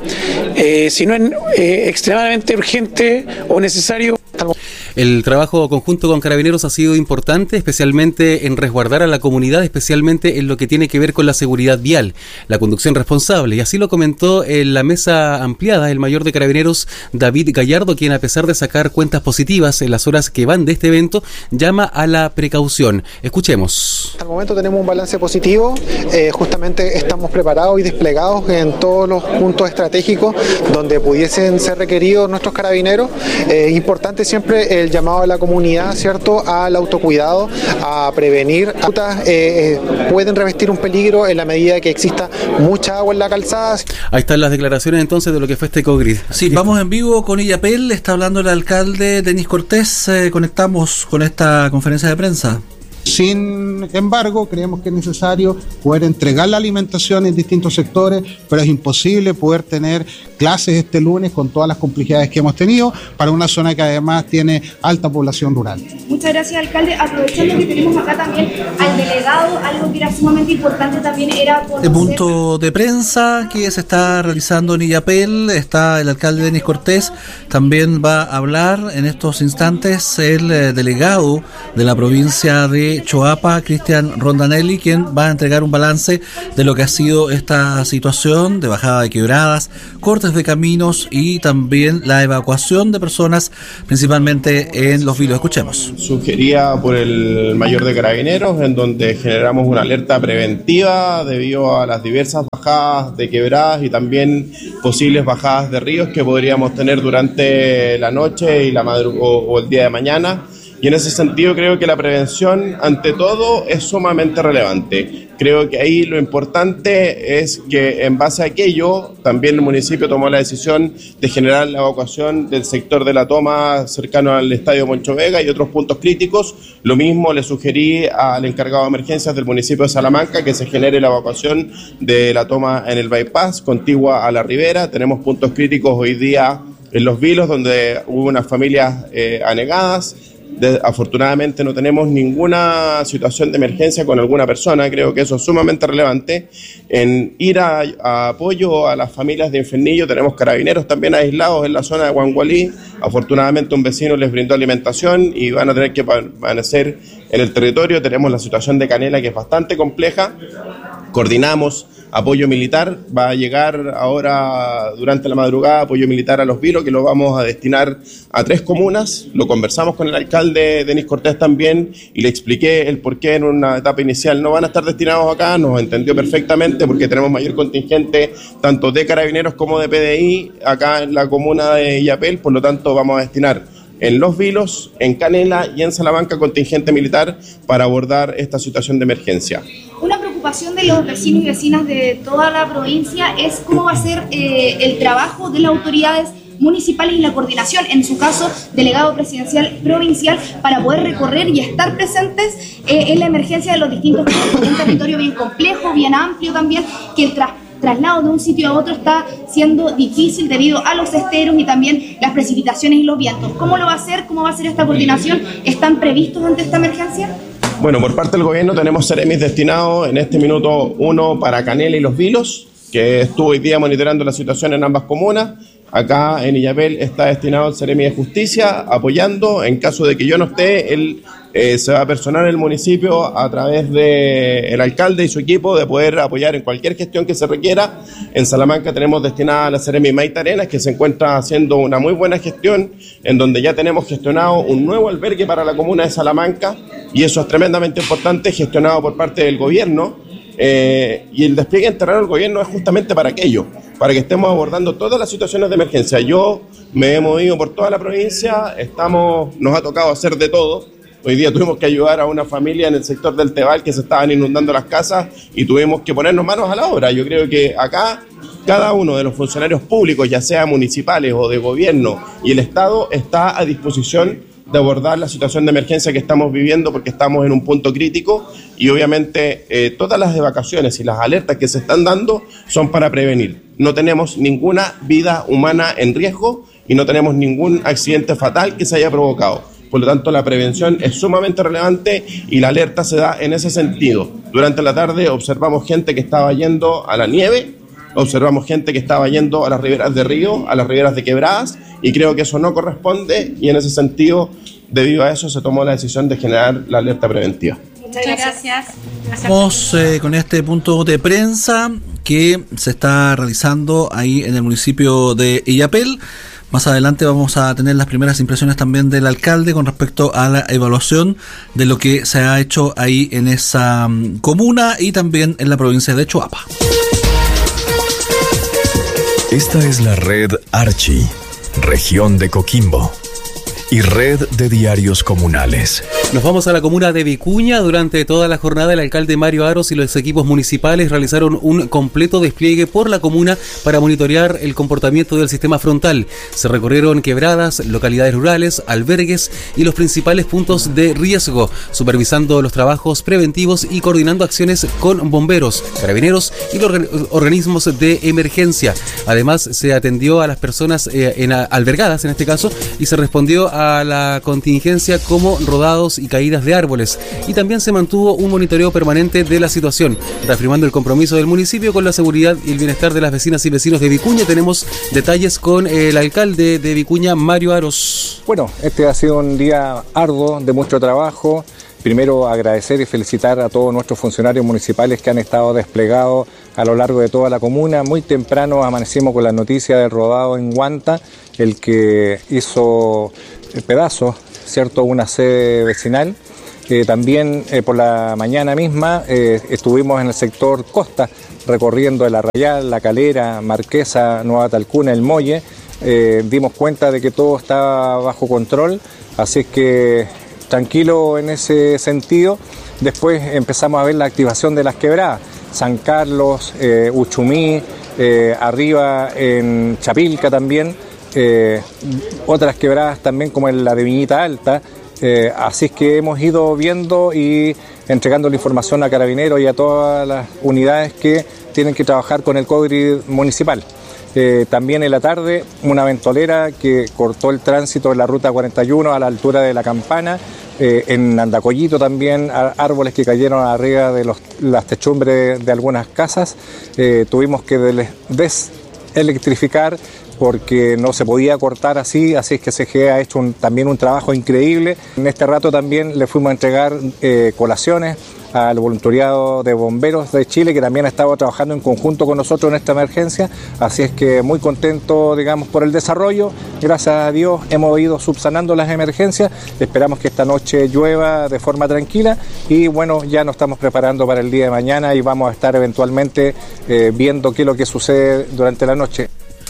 [SPEAKER 11] si no es extremadamente urgente o necesario.
[SPEAKER 4] El trabajo conjunto con Carabineros ha sido importante, especialmente en resguardar a la comunidad, especialmente en lo que tiene que ver con la seguridad vial, la conducción responsable, y así lo comentó en la mesa ampliada el mayor de Carabineros, David Gallardo, quien, a pesar de sacar cuentas positivas en las horas que van de este evento, llama a la precaución. Escuchemos.
[SPEAKER 12] Hasta el momento tenemos un balance positivo, justamente estamos preparados y desplegados en todos los puntos estratégicos donde pudiesen ser requeridos nuestros carabineros. Importante siempre el llamado a la comunidad, ¿cierto?, al autocuidado, a prevenir. Pueden revestir un peligro en la medida que exista mucha agua en la calzada.
[SPEAKER 4] Ahí están las declaraciones entonces de lo que fue este Ecogrid.
[SPEAKER 2] Sí, vamos en vivo con Illapel, está hablando el alcalde Denis Cortés, conectamos con esta conferencia de prensa.
[SPEAKER 13] Sin embargo, creemos que es necesario poder entregar la alimentación en distintos sectores, pero es imposible poder tener clases este lunes con todas las complejidades que hemos tenido para una zona que además tiene alta población rural.
[SPEAKER 14] Muchas gracias, alcalde. Aprovechando que tenemos acá también al delegado, algo que era sumamente importante también era conocer...
[SPEAKER 2] El punto de prensa que se está realizando en Illapel, está el alcalde Denis Cortés, también va a hablar en estos instantes el delegado de la provincia de Choapa, Cristian Rondanelli, quien va a entregar un balance de lo que ha sido esta situación de bajada de quebradas, cortes de caminos y también la evacuación de personas, principalmente en Los Vilos. Escuchemos.
[SPEAKER 15] Sugerida por el mayor de Carabineros, en donde generamos una alerta preventiva debido a las diversas bajadas de quebradas y también posibles bajadas de ríos que podríamos tener durante la noche y o el día de mañana. Y en ese sentido creo que la prevención, ante todo, es sumamente relevante. Creo que ahí lo importante es que en base a aquello, también el municipio tomó la decisión de generar la evacuación del sector de la toma cercano al estadio Moncho Vega y otros puntos críticos. Lo mismo le sugerí al encargado de emergencias del municipio de Salamanca que se genere la evacuación de la toma en el bypass, contigua a la ribera. Tenemos puntos críticos hoy día en Los Vilos, donde hubo unas familias anegadas. Afortunadamente no tenemos ninguna situación de emergencia con alguna persona. Creo que eso es sumamente relevante. En ir a apoyo a las familias de Infernillo, tenemos carabineros también aislados en la zona de Huangualí. Afortunadamente un vecino les brindó alimentación y van a tener que permanecer en el territorio. Tenemos la situación de Canela, que es bastante compleja. Coordinamos apoyo militar, va a llegar ahora durante la madrugada apoyo militar a Los Vilos, que lo vamos a destinar a 3 comunas. Lo conversamos con el alcalde Denis Cortés también y le expliqué el por qué en una etapa inicial no van a estar destinados acá. Nos entendió perfectamente porque tenemos mayor contingente tanto de carabineros como de PDI acá en la comuna de Illapel, por lo tanto vamos a destinar en Los Vilos, en Canela y en Salamanca contingente militar para abordar esta situación de emergencia.
[SPEAKER 14] Una preocupación de los vecinos y vecinas de toda la provincia es cómo va a ser el trabajo de las autoridades municipales y la coordinación, en su caso, delegado presidencial provincial, para poder recorrer y estar presentes en la emergencia de los distintos puntos, un territorio bien complejo, bien amplio también, que el traslado de un sitio a otro está siendo difícil debido a los esteros y también las precipitaciones y los vientos. ¿Cómo lo va a hacer? ¿Cómo va a ser esta coordinación? ¿Están previstos ante esta emergencia?
[SPEAKER 15] Bueno, por parte del gobierno tenemos seremis destinados en este minuto 1 para Canela y Los Vilos, que estuvo hoy día monitoreando la situación en ambas comunas. Acá en Illapel está destinado el Seremi de Justicia, apoyando. En caso de que yo no esté, él se va a personar el municipio a través del alcalde y su equipo de poder apoyar en cualquier gestión que se requiera. En Salamanca tenemos destinada a la Seremi Maite Arenas, que se encuentra haciendo una muy buena gestión, en donde ya tenemos gestionado un nuevo albergue para la comuna de Salamanca, y eso es tremendamente importante, gestionado por parte del gobierno. Y el despliegue en terreno del gobierno es justamente para aquello, para que estemos abordando todas las situaciones de emergencia. Yo me he movido por toda la provincia, nos ha tocado hacer de todo. Hoy día tuvimos que ayudar a una familia en el sector del Tebal que se estaban inundando las casas y tuvimos que ponernos manos a la obra. Yo creo que acá cada uno de los funcionarios públicos, ya sea municipales o de gobierno, y el Estado está a disposición de abordar la situación de emergencia que estamos viviendo, porque estamos en un punto crítico y obviamente todas las evacuaciones y las alertas que se están dando son para prevenir. No tenemos ninguna vida humana en riesgo y no tenemos ningún accidente fatal que se haya provocado. Por lo tanto, la prevención es sumamente relevante y la alerta se da en ese sentido. Durante la tarde observamos gente que estaba yendo a la nieve, observamos gente que estaba yendo a las riberas de río, a las riberas de quebradas, y creo que eso no corresponde, y en ese sentido, debido a eso, se tomó la decisión de generar la alerta preventiva.
[SPEAKER 14] Muchas gracias.
[SPEAKER 2] Vamos con este punto de prensa que se está realizando ahí en el municipio de Illapel. Más adelante vamos a tener las primeras impresiones también del alcalde con respecto a la evaluación de lo que se ha hecho ahí en esa comuna y también en la provincia de Choapa.
[SPEAKER 3] Esta es la red Archi, región de Coquimbo. y Red de Diarios Comunales.
[SPEAKER 4] Nos vamos a la comuna de Vicuña. Durante toda la jornada, el alcalde Mario Aros y los equipos municipales realizaron un completo despliegue por la comuna para monitorear el comportamiento del sistema frontal. Se recorrieron quebradas, localidades rurales, albergues y los principales puntos de riesgo, supervisando los trabajos preventivos y coordinando acciones con bomberos, carabineros y los organismos de emergencia. Además, se atendió a las personas albergadas, en este caso, y se respondió a la contingencia como rodados y caídas de árboles, y también se mantuvo un monitoreo permanente de la situación, reafirmando el compromiso del municipio con la seguridad y el bienestar de las vecinas y vecinos de Vicuña. Tenemos detalles con el alcalde de Vicuña, Mario Aros.
[SPEAKER 16] Bueno, este ha sido un día arduo, de mucho trabajo. Primero, agradecer y felicitar a todos nuestros funcionarios municipales que han estado desplegados a lo largo de toda la comuna. Muy temprano amanecimos con la noticia del rodado en Guanta, el que hizo pedazos, ¿cierto?, una sede vecinal. También por la mañana misma estuvimos en el sector Costa, recorriendo el Arrayal, La Calera, Marquesa, Nueva Talcuna, El Molle. Dimos cuenta de que todo estaba bajo control, así es que tranquilo en ese sentido. Después empezamos a ver la activación de las quebradas, San Carlos, Uchumí, arriba en Chapilca también, otras quebradas también como en la de Viñita Alta. Así es que hemos ido viendo y entregando la información a Carabineros y a todas las unidades que tienen que trabajar con el CODRI municipal. También en la tarde, una ventolera que cortó el tránsito de la ruta 41 a la altura de La Campana. En Andacollito también, árboles que cayeron arriba de las techumbres de algunas casas. Tuvimos que deselectrificar porque no se podía cortar así es que CGE ha hecho también un trabajo increíble. En este rato también le fuimos a entregar colaciones al voluntariado de bomberos de Chile, que también ha estado trabajando en conjunto con nosotros en esta emergencia, así es que muy contento, digamos, por el desarrollo. Gracias a Dios hemos ido subsanando las emergencias, esperamos que esta noche llueva de forma tranquila y bueno, ya nos estamos preparando para el día de mañana y vamos a estar eventualmente viendo qué es lo que sucede durante la noche.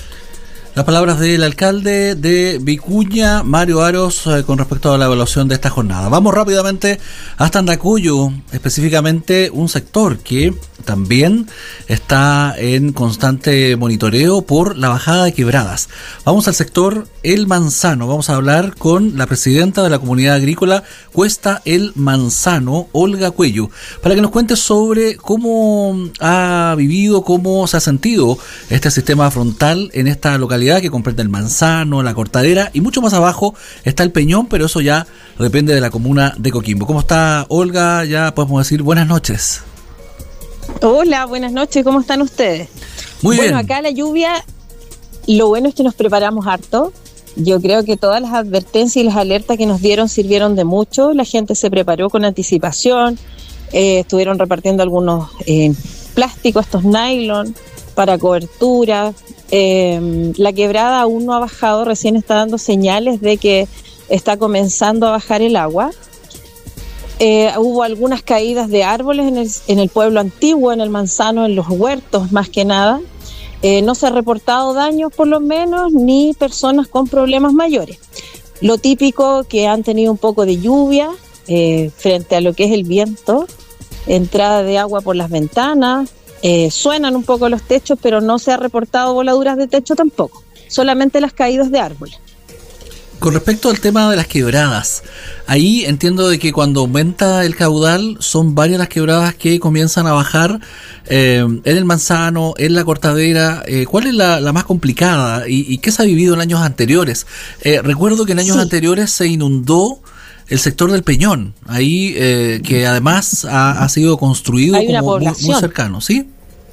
[SPEAKER 2] Las palabras del alcalde de Vicuña, Mario Aros, con respecto a la evaluación de esta jornada. Vamos rápidamente hasta Andacollo, específicamente un sector que también está en constante monitoreo por la bajada de quebradas. Vamos al sector El Manzano, vamos a hablar con la presidenta de la comunidad agrícola Cuesta El Manzano, Olga Cuello, para que nos cuente sobre cómo ha vivido, cómo se ha sentido este sistema frontal en esta localidad que comprende El Manzano, La Cortadera y mucho más abajo está El Peñón, pero eso ya depende de la comuna de Coquimbo. ¿Cómo está, Olga? Ya podemos decir buenas noches.
[SPEAKER 17] Hola, buenas noches, ¿cómo están ustedes?
[SPEAKER 2] Muy bien.
[SPEAKER 17] Bueno, acá la lluvia, lo bueno es que nos preparamos harto. Yo creo que todas las advertencias y las alertas que nos dieron sirvieron de mucho. La gente se preparó con anticipación, estuvieron repartiendo algunos plásticos, estos nylon para cobertura. La quebrada aún no ha bajado, recién está dando señales de que está comenzando a bajar el agua. Hubo algunas caídas de árboles en el pueblo antiguo, en El Manzano, en los huertos más que nada. No se ha reportado daños por lo menos, ni personas con problemas mayores. Lo típico que han tenido un poco de lluvia frente a lo que es el viento, entrada de agua por las ventanas, suenan un poco los techos, pero no se ha reportado voladuras de techo tampoco, solamente las caídas de árboles.
[SPEAKER 2] Con respecto al tema de las quebradas, ahí entiendo de que cuando aumenta el caudal son varias las quebradas que comienzan a bajar en El Manzano, en La Cortadera. ¿Cuál es la más complicada y qué se ha vivido en años anteriores? Recuerdo que en años anteriores se inundó el sector del Peñón, ahí que además ha sido construido como muy cercano, ¿sí?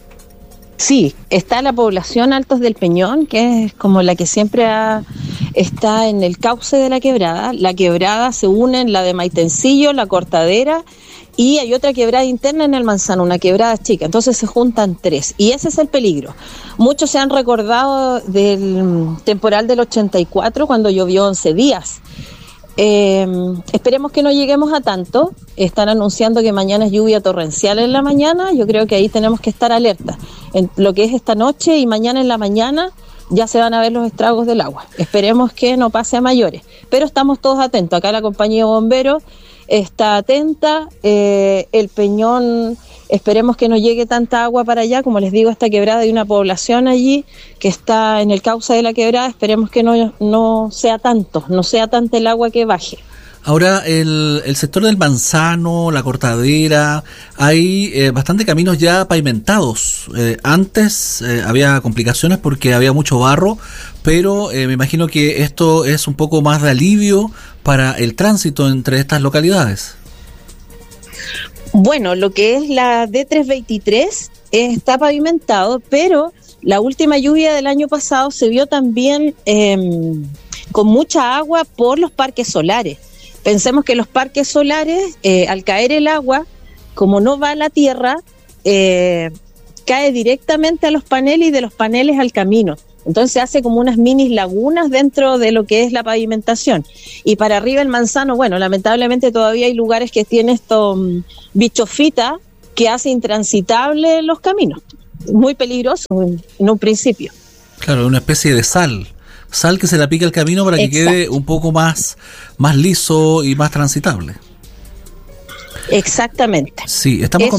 [SPEAKER 17] Sí, está la población Altos del Peñón, que es como la que siempre está en el cauce de la quebrada. La quebrada se une en la de Maitencillo, La Cortadera, y hay otra quebrada interna en El Manzano, una quebrada chica. Entonces se juntan tres, y ese es el peligro. Muchos se han recordado del temporal del 84, cuando llovió 11 días. Esperemos que no lleguemos a tanto. Están anunciando que mañana es lluvia torrencial en la mañana. Yo creo que ahí tenemos que estar alerta. En lo que es esta noche y mañana en la mañana ya se van a ver los estragos del agua. Esperemos que no pase a mayores, pero estamos todos atentos. Acá la compañía de bomberos está atenta, el Peñón, esperemos que no llegue tanta agua para allá, como les digo, esta quebrada, hay una población allí que está en el cauce de la quebrada, esperemos que no sea tanta el agua que baje.
[SPEAKER 2] Ahora, el sector del Manzano, la Cortadera, hay bastante caminos ya pavimentados. Antes había complicaciones porque había mucho barro, pero me imagino que esto es un poco más de alivio para el tránsito entre estas localidades.
[SPEAKER 17] Bueno, lo que es la D323 está pavimentado, pero la última lluvia del año pasado se vio también con mucha agua por los parques solares. Pensemos que los parques solares, al caer el agua, como no va a la tierra, cae directamente a los paneles y de los paneles al camino. Entonces hace como unas mini lagunas dentro de lo que es la pavimentación. Y para arriba el Manzano, bueno, lamentablemente todavía hay lugares que tienen esto bichofita que hace intransitable los caminos. Muy peligroso en un principio.
[SPEAKER 2] Claro, una especie de sal que se le aplica al camino para que quede un poco más liso y más transitable.
[SPEAKER 17] Exactamente.
[SPEAKER 2] Sí, estamos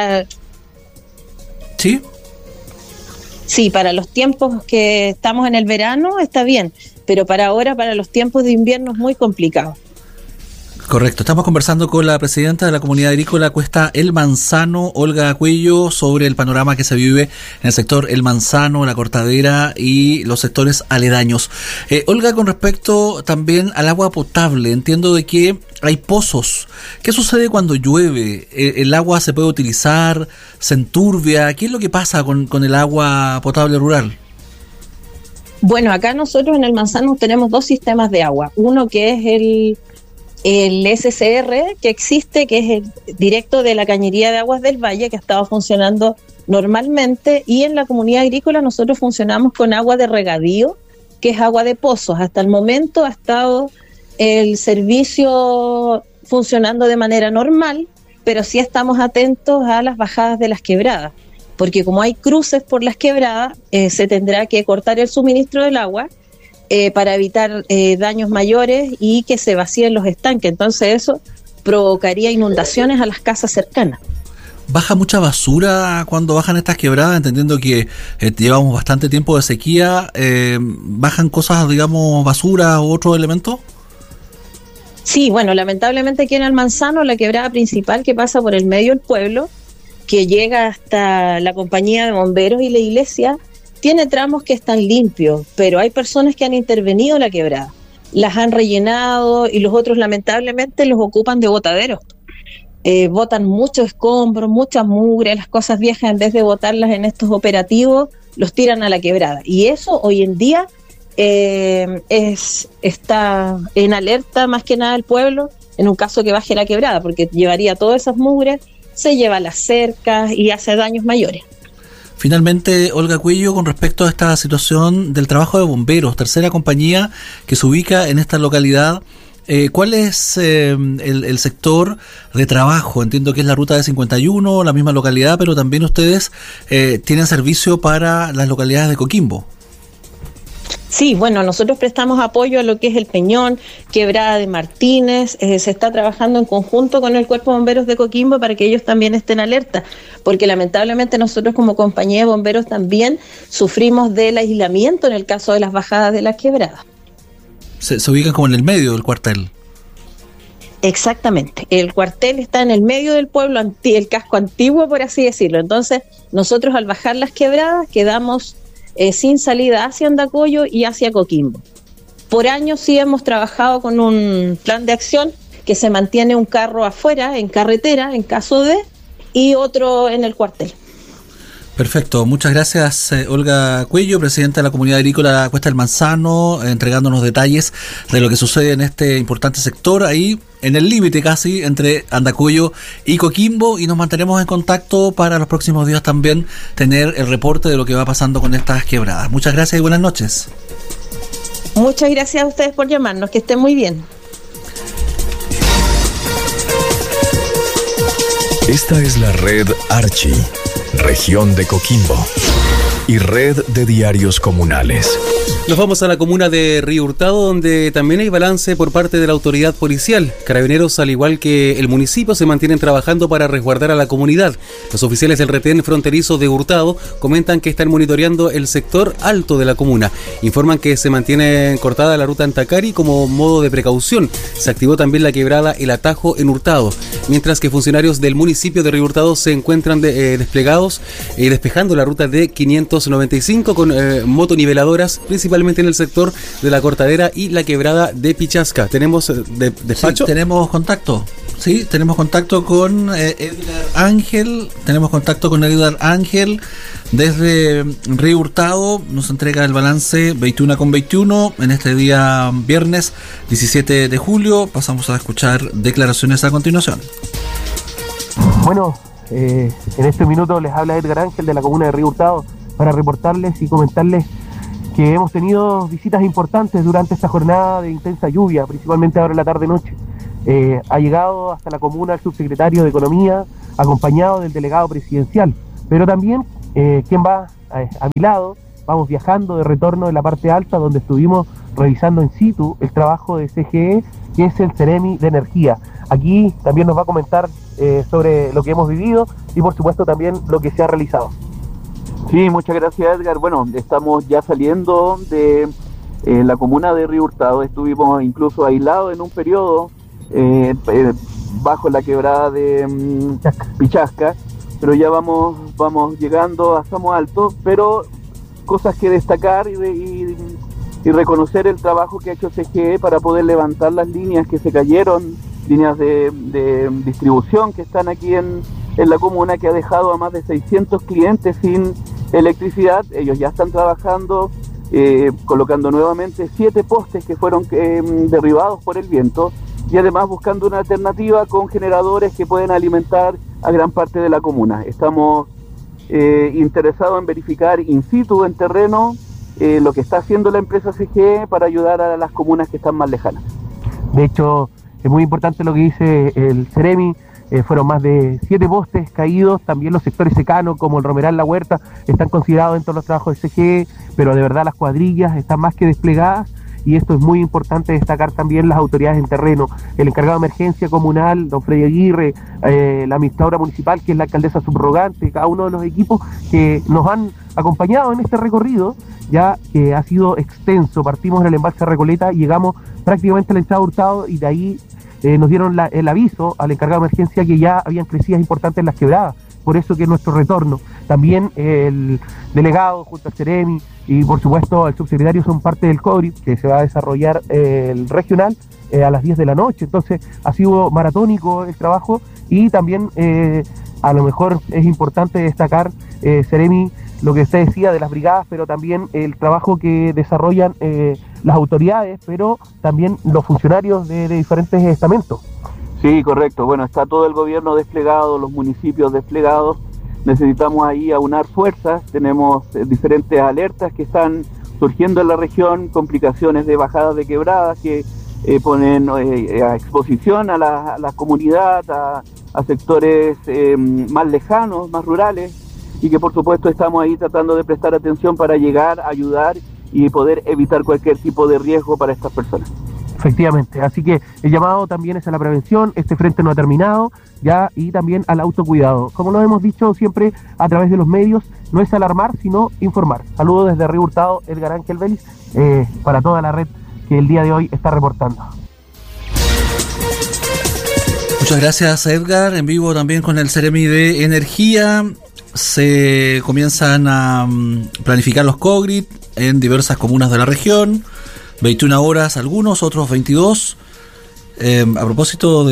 [SPEAKER 2] ¿Sí?
[SPEAKER 17] Sí, para los tiempos que estamos en el verano está bien, pero para ahora, para los tiempos de invierno es muy complicado.
[SPEAKER 2] Correcto, estamos conversando con la presidenta de la comunidad agrícola Cuesta El Manzano, Olga Cuello, sobre el panorama que se vive en el sector El Manzano, la Cortadera y los sectores aledaños. Olga, con respecto también al agua potable, entiendo de que hay pozos. ¿Qué sucede cuando llueve? ¿El agua se puede utilizar? ¿Se enturbia? ¿Qué es lo que pasa con el agua potable rural?
[SPEAKER 17] Bueno, acá nosotros en El Manzano tenemos dos sistemas de agua. Uno que es el SCR que existe, que es el directo de la Cañería de Aguas del Valle, que ha estado funcionando normalmente, y en la comunidad agrícola nosotros funcionamos con agua de regadío, que es agua de pozos. Hasta el momento ha estado el servicio funcionando de manera normal, pero sí estamos atentos a las bajadas de las quebradas, porque como hay cruces por las quebradas, se tendrá que cortar el suministro del agua para evitar daños mayores y que se vacíen los estanques. Entonces eso provocaría inundaciones a las casas cercanas.
[SPEAKER 2] ¿Baja mucha basura cuando bajan estas quebradas? Entendiendo que llevamos bastante tiempo de sequía, ¿bajan cosas, digamos, basura u otros elementos?
[SPEAKER 17] Sí, bueno, lamentablemente aquí en El Manzano, la quebrada principal que pasa por el medio del pueblo, que llega hasta la compañía de bomberos y la iglesia, tiene tramos que están limpios, pero hay personas que han intervenido en la quebrada, las han rellenado y los otros lamentablemente los ocupan de botaderos. Botan mucho escombro, mucha mugre, las cosas viejas, en vez de botarlas en estos operativos, los tiran a la quebrada. Y eso hoy en día está en alerta más que nada el pueblo, en un caso que baje la quebrada, porque llevaría todas esas mugres, se lleva las cercas y hace daños mayores.
[SPEAKER 2] Finalmente, Olga Cuello, con respecto a esta situación del trabajo de bomberos, tercera compañía que se ubica en esta localidad, ¿cuál es el sector de trabajo? Entiendo que es la ruta de 51, la misma localidad, pero también ustedes tienen servicio para las localidades de Coquimbo.
[SPEAKER 17] Sí, bueno, nosotros prestamos apoyo a lo que es el Peñón, Quebrada de Martínez, se está trabajando en conjunto con el Cuerpo de Bomberos de Coquimbo para que ellos también estén alerta, porque lamentablemente nosotros como compañía de bomberos también sufrimos del aislamiento en el caso de las bajadas de las quebradas.
[SPEAKER 2] Se ubican como en el medio del cuartel.
[SPEAKER 17] Exactamente, el cuartel está en el medio del pueblo, el casco antiguo, por así decirlo. Entonces, nosotros al bajar las quebradas quedamos sin salida hacia Andacollo y hacia Coquimbo. Por años sí hemos trabajado con un plan de acción que se mantiene un carro afuera, en carretera, en caso de, y otro en el cuartel.
[SPEAKER 2] Perfecto, muchas gracias Olga Cuello, presidenta de la comunidad agrícola Cuesta El Manzano, entregándonos detalles de lo que sucede en este importante sector, ahí en el límite casi entre Andacollo y Coquimbo, y nos mantenemos en contacto para los próximos días también tener el reporte de lo que va pasando con estas quebradas. Muchas gracias y buenas noches.
[SPEAKER 17] Muchas gracias a ustedes por llamarnos, que estén muy bien.
[SPEAKER 3] Esta es la red Archi, región de Coquimbo. y Red de Diarios Comunales.
[SPEAKER 4] Nos vamos a la comuna de Río Hurtado, donde también hay balance por parte de la autoridad policial. Carabineros, al igual que el municipio, se mantienen trabajando para resguardar a la comunidad. Los oficiales del retén fronterizo de Hurtado comentan que están monitoreando el sector alto de la comuna. Informan que se mantiene cortada la ruta Antacari como modo de precaución. Se activó también la quebrada El Atajo en Hurtado, mientras que funcionarios del municipio de Río Hurtado se encuentran desplegados y despejando la ruta de 595 con motoniveladoras, principalmente en el sector de la Cortadera y la quebrada de Pichasca. ¿Tenemos despacho?
[SPEAKER 2] Sí, tenemos contacto. Sí, tenemos contacto con Edgar Ángel. Tenemos contacto con Edgar Ángel desde Río Hurtado. Nos entrega el balance 21:21 en este día viernes 17 de julio. Pasamos a escuchar declaraciones a continuación.
[SPEAKER 18] Bueno, en este minuto les habla Edgar Ángel de la comuna de Río Hurtado para reportarles y comentarles que hemos tenido visitas importantes durante esta jornada de intensa lluvia, principalmente ahora en la tarde-noche. Ha llegado hasta la comuna el subsecretario de Economía, acompañado del delegado presidencial, pero también quien va a mi lado, vamos viajando de retorno de la parte alta, donde estuvimos revisando in situ el trabajo de CGE, que es el Ceremi de Energía. Aquí también nos va a comentar sobre lo que hemos vivido y por supuesto también lo que se ha realizado.
[SPEAKER 19] Sí, muchas gracias, Edgar. Bueno, estamos ya saliendo de la comuna de Río Hurtado. Estuvimos incluso aislados en un periodo bajo la quebrada de Pichasca, pero ya vamos llegando a Samo Alto, pero cosas que destacar y reconocer el trabajo que ha hecho CGE para poder levantar las líneas que se cayeron, líneas de distribución que están aquí en la comuna, que ha dejado a más de 600 clientes sin electricidad. Ellos ya están trabajando, colocando nuevamente 7 postes que fueron derribados por el viento, y además buscando una alternativa con generadores que pueden alimentar a gran parte de la comuna. Estamos interesados en verificar in situ, en terreno, lo que está haciendo la empresa CGE para ayudar a las comunas que están más lejanas.
[SPEAKER 18] De hecho, es muy importante lo que dice el Ceremi. Fueron más de 7 postes caídos. También los sectores secanos como el Romeral, La Huerta, están considerados dentro de los trabajos de CGE, pero de verdad las cuadrillas están más que desplegadas, y esto es muy importante destacar también las autoridades en terreno, el encargado de emergencia comunal, don Freddy Aguirre, la administradora municipal, que es la alcaldesa subrogante, cada uno de los equipos que nos han acompañado en este recorrido, ya que ha sido extenso. Partimos en el embalse Recoleta, llegamos prácticamente a la entrada de Hurtado, y de ahí nos dieron el aviso al encargado de emergencia que ya habían crecidas importantes en las quebradas. Por eso que nuestro retorno, también el delegado junto al Ceremi y por supuesto el subsecretario son parte del CODRI, que se va a desarrollar el regional a las 10 de la noche. Entonces ha sido maratónico el trabajo, y también a lo mejor es importante destacar, Ceremi, lo que usted decía de las brigadas, pero también el trabajo que desarrollan las autoridades, pero también los funcionarios de diferentes estamentos.
[SPEAKER 19] Sí, correcto. Bueno, está todo el gobierno desplegado, los municipios desplegados. Necesitamos ahí aunar fuerzas. Tenemos diferentes alertas que están surgiendo en la región, complicaciones de bajadas de quebradas que ponen a exposición a la comunidad, a sectores más lejanos, más rurales, y que por supuesto estamos ahí tratando de prestar atención para llegar, ayudar y poder evitar cualquier tipo de riesgo para estas personas.
[SPEAKER 18] Efectivamente, así que el llamado también es a la prevención. Este frente no ha terminado ya, y también al autocuidado. Como lo hemos dicho siempre a través de los medios, no es alarmar, sino informar. Saludos desde Río Hurtado, Edgar Ángel Vélez, para toda la red que el día de hoy está reportando.
[SPEAKER 2] Muchas gracias, Edgar. En vivo también con el Ceremi de Energía. Se comienzan a planificar los COGRIT en diversas comunas de la región. 21 horas algunos, otros 22. A propósito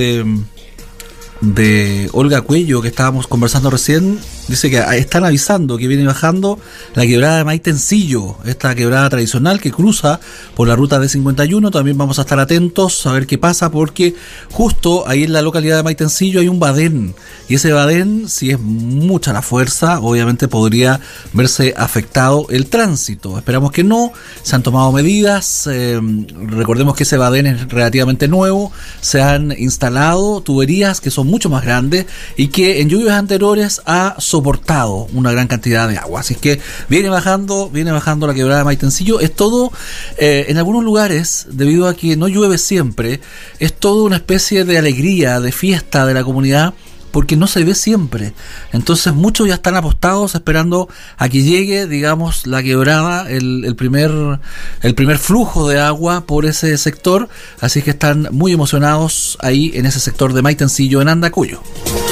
[SPEAKER 2] de Olga Cuello, que estábamos conversando recién, dice que están avisando que viene bajando la quebrada de Maitencillo, esta quebrada tradicional que cruza por la ruta D51. También vamos a estar atentos a ver qué pasa, porque justo ahí en la localidad de Maitencillo hay un badén, y ese badén, si es mucha la fuerza, obviamente podría verse afectado el tránsito. Esperamos que no. Se han tomado medidas. Recordemos que ese badén es relativamente nuevo. Se han instalado tuberías que son mucho más grandes y que en lluvias anteriores ha soportado soportado una gran cantidad de agua. Así que viene bajando la quebrada de Maitencillo. Es todo, en algunos lugares, debido a que no llueve siempre, es todo una especie de alegría, de fiesta de la comunidad, porque no se ve siempre. Entonces muchos ya están apostados esperando a que llegue, digamos, la quebrada, el primer flujo de agua por ese sector. Así que están muy emocionados ahí en ese sector de Maitencillo, en Andacollo.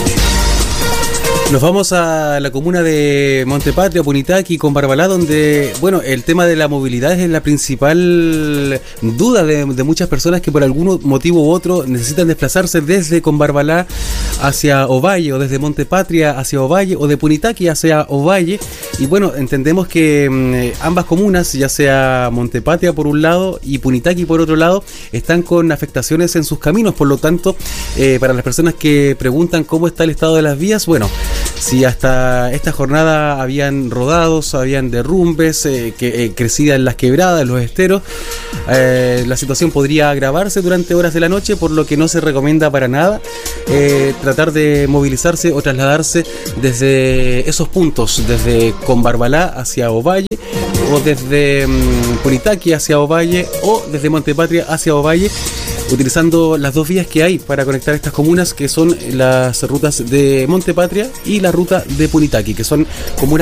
[SPEAKER 4] Nos vamos a la comuna de Montepatria, Punitaqui, con Barbalá, donde, bueno, el tema de la movilidad es la principal duda de muchas personas que por algún motivo u otro necesitan desplazarse desde Conbarbalá hacia Ovalle, o desde Montepatria hacia Ovalle, o de Punitaqui hacia Ovalle. Y bueno, entendemos que ambas comunas, ya sea Montepatria por un lado y Punitaqui por otro lado, están con afectaciones en sus caminos. Por lo tanto, para las personas que preguntan cómo está el estado de las vías, bueno, si hasta esta jornada habían rodados, habían derrumbes, crecida en las quebradas, en los esteros, la situación podría agravarse durante horas de la noche, por lo que no se recomienda para nada tratar de movilizarse o trasladarse desde esos puntos, desde Conbarbalá hacia Ovalle, o desde Punitaqui hacia Ovalle, o desde Montepatria hacia Ovalle, utilizando las dos vías que hay para conectar estas comunas, que son las rutas de Montepatria y la ruta de Punitaqui, que son comunas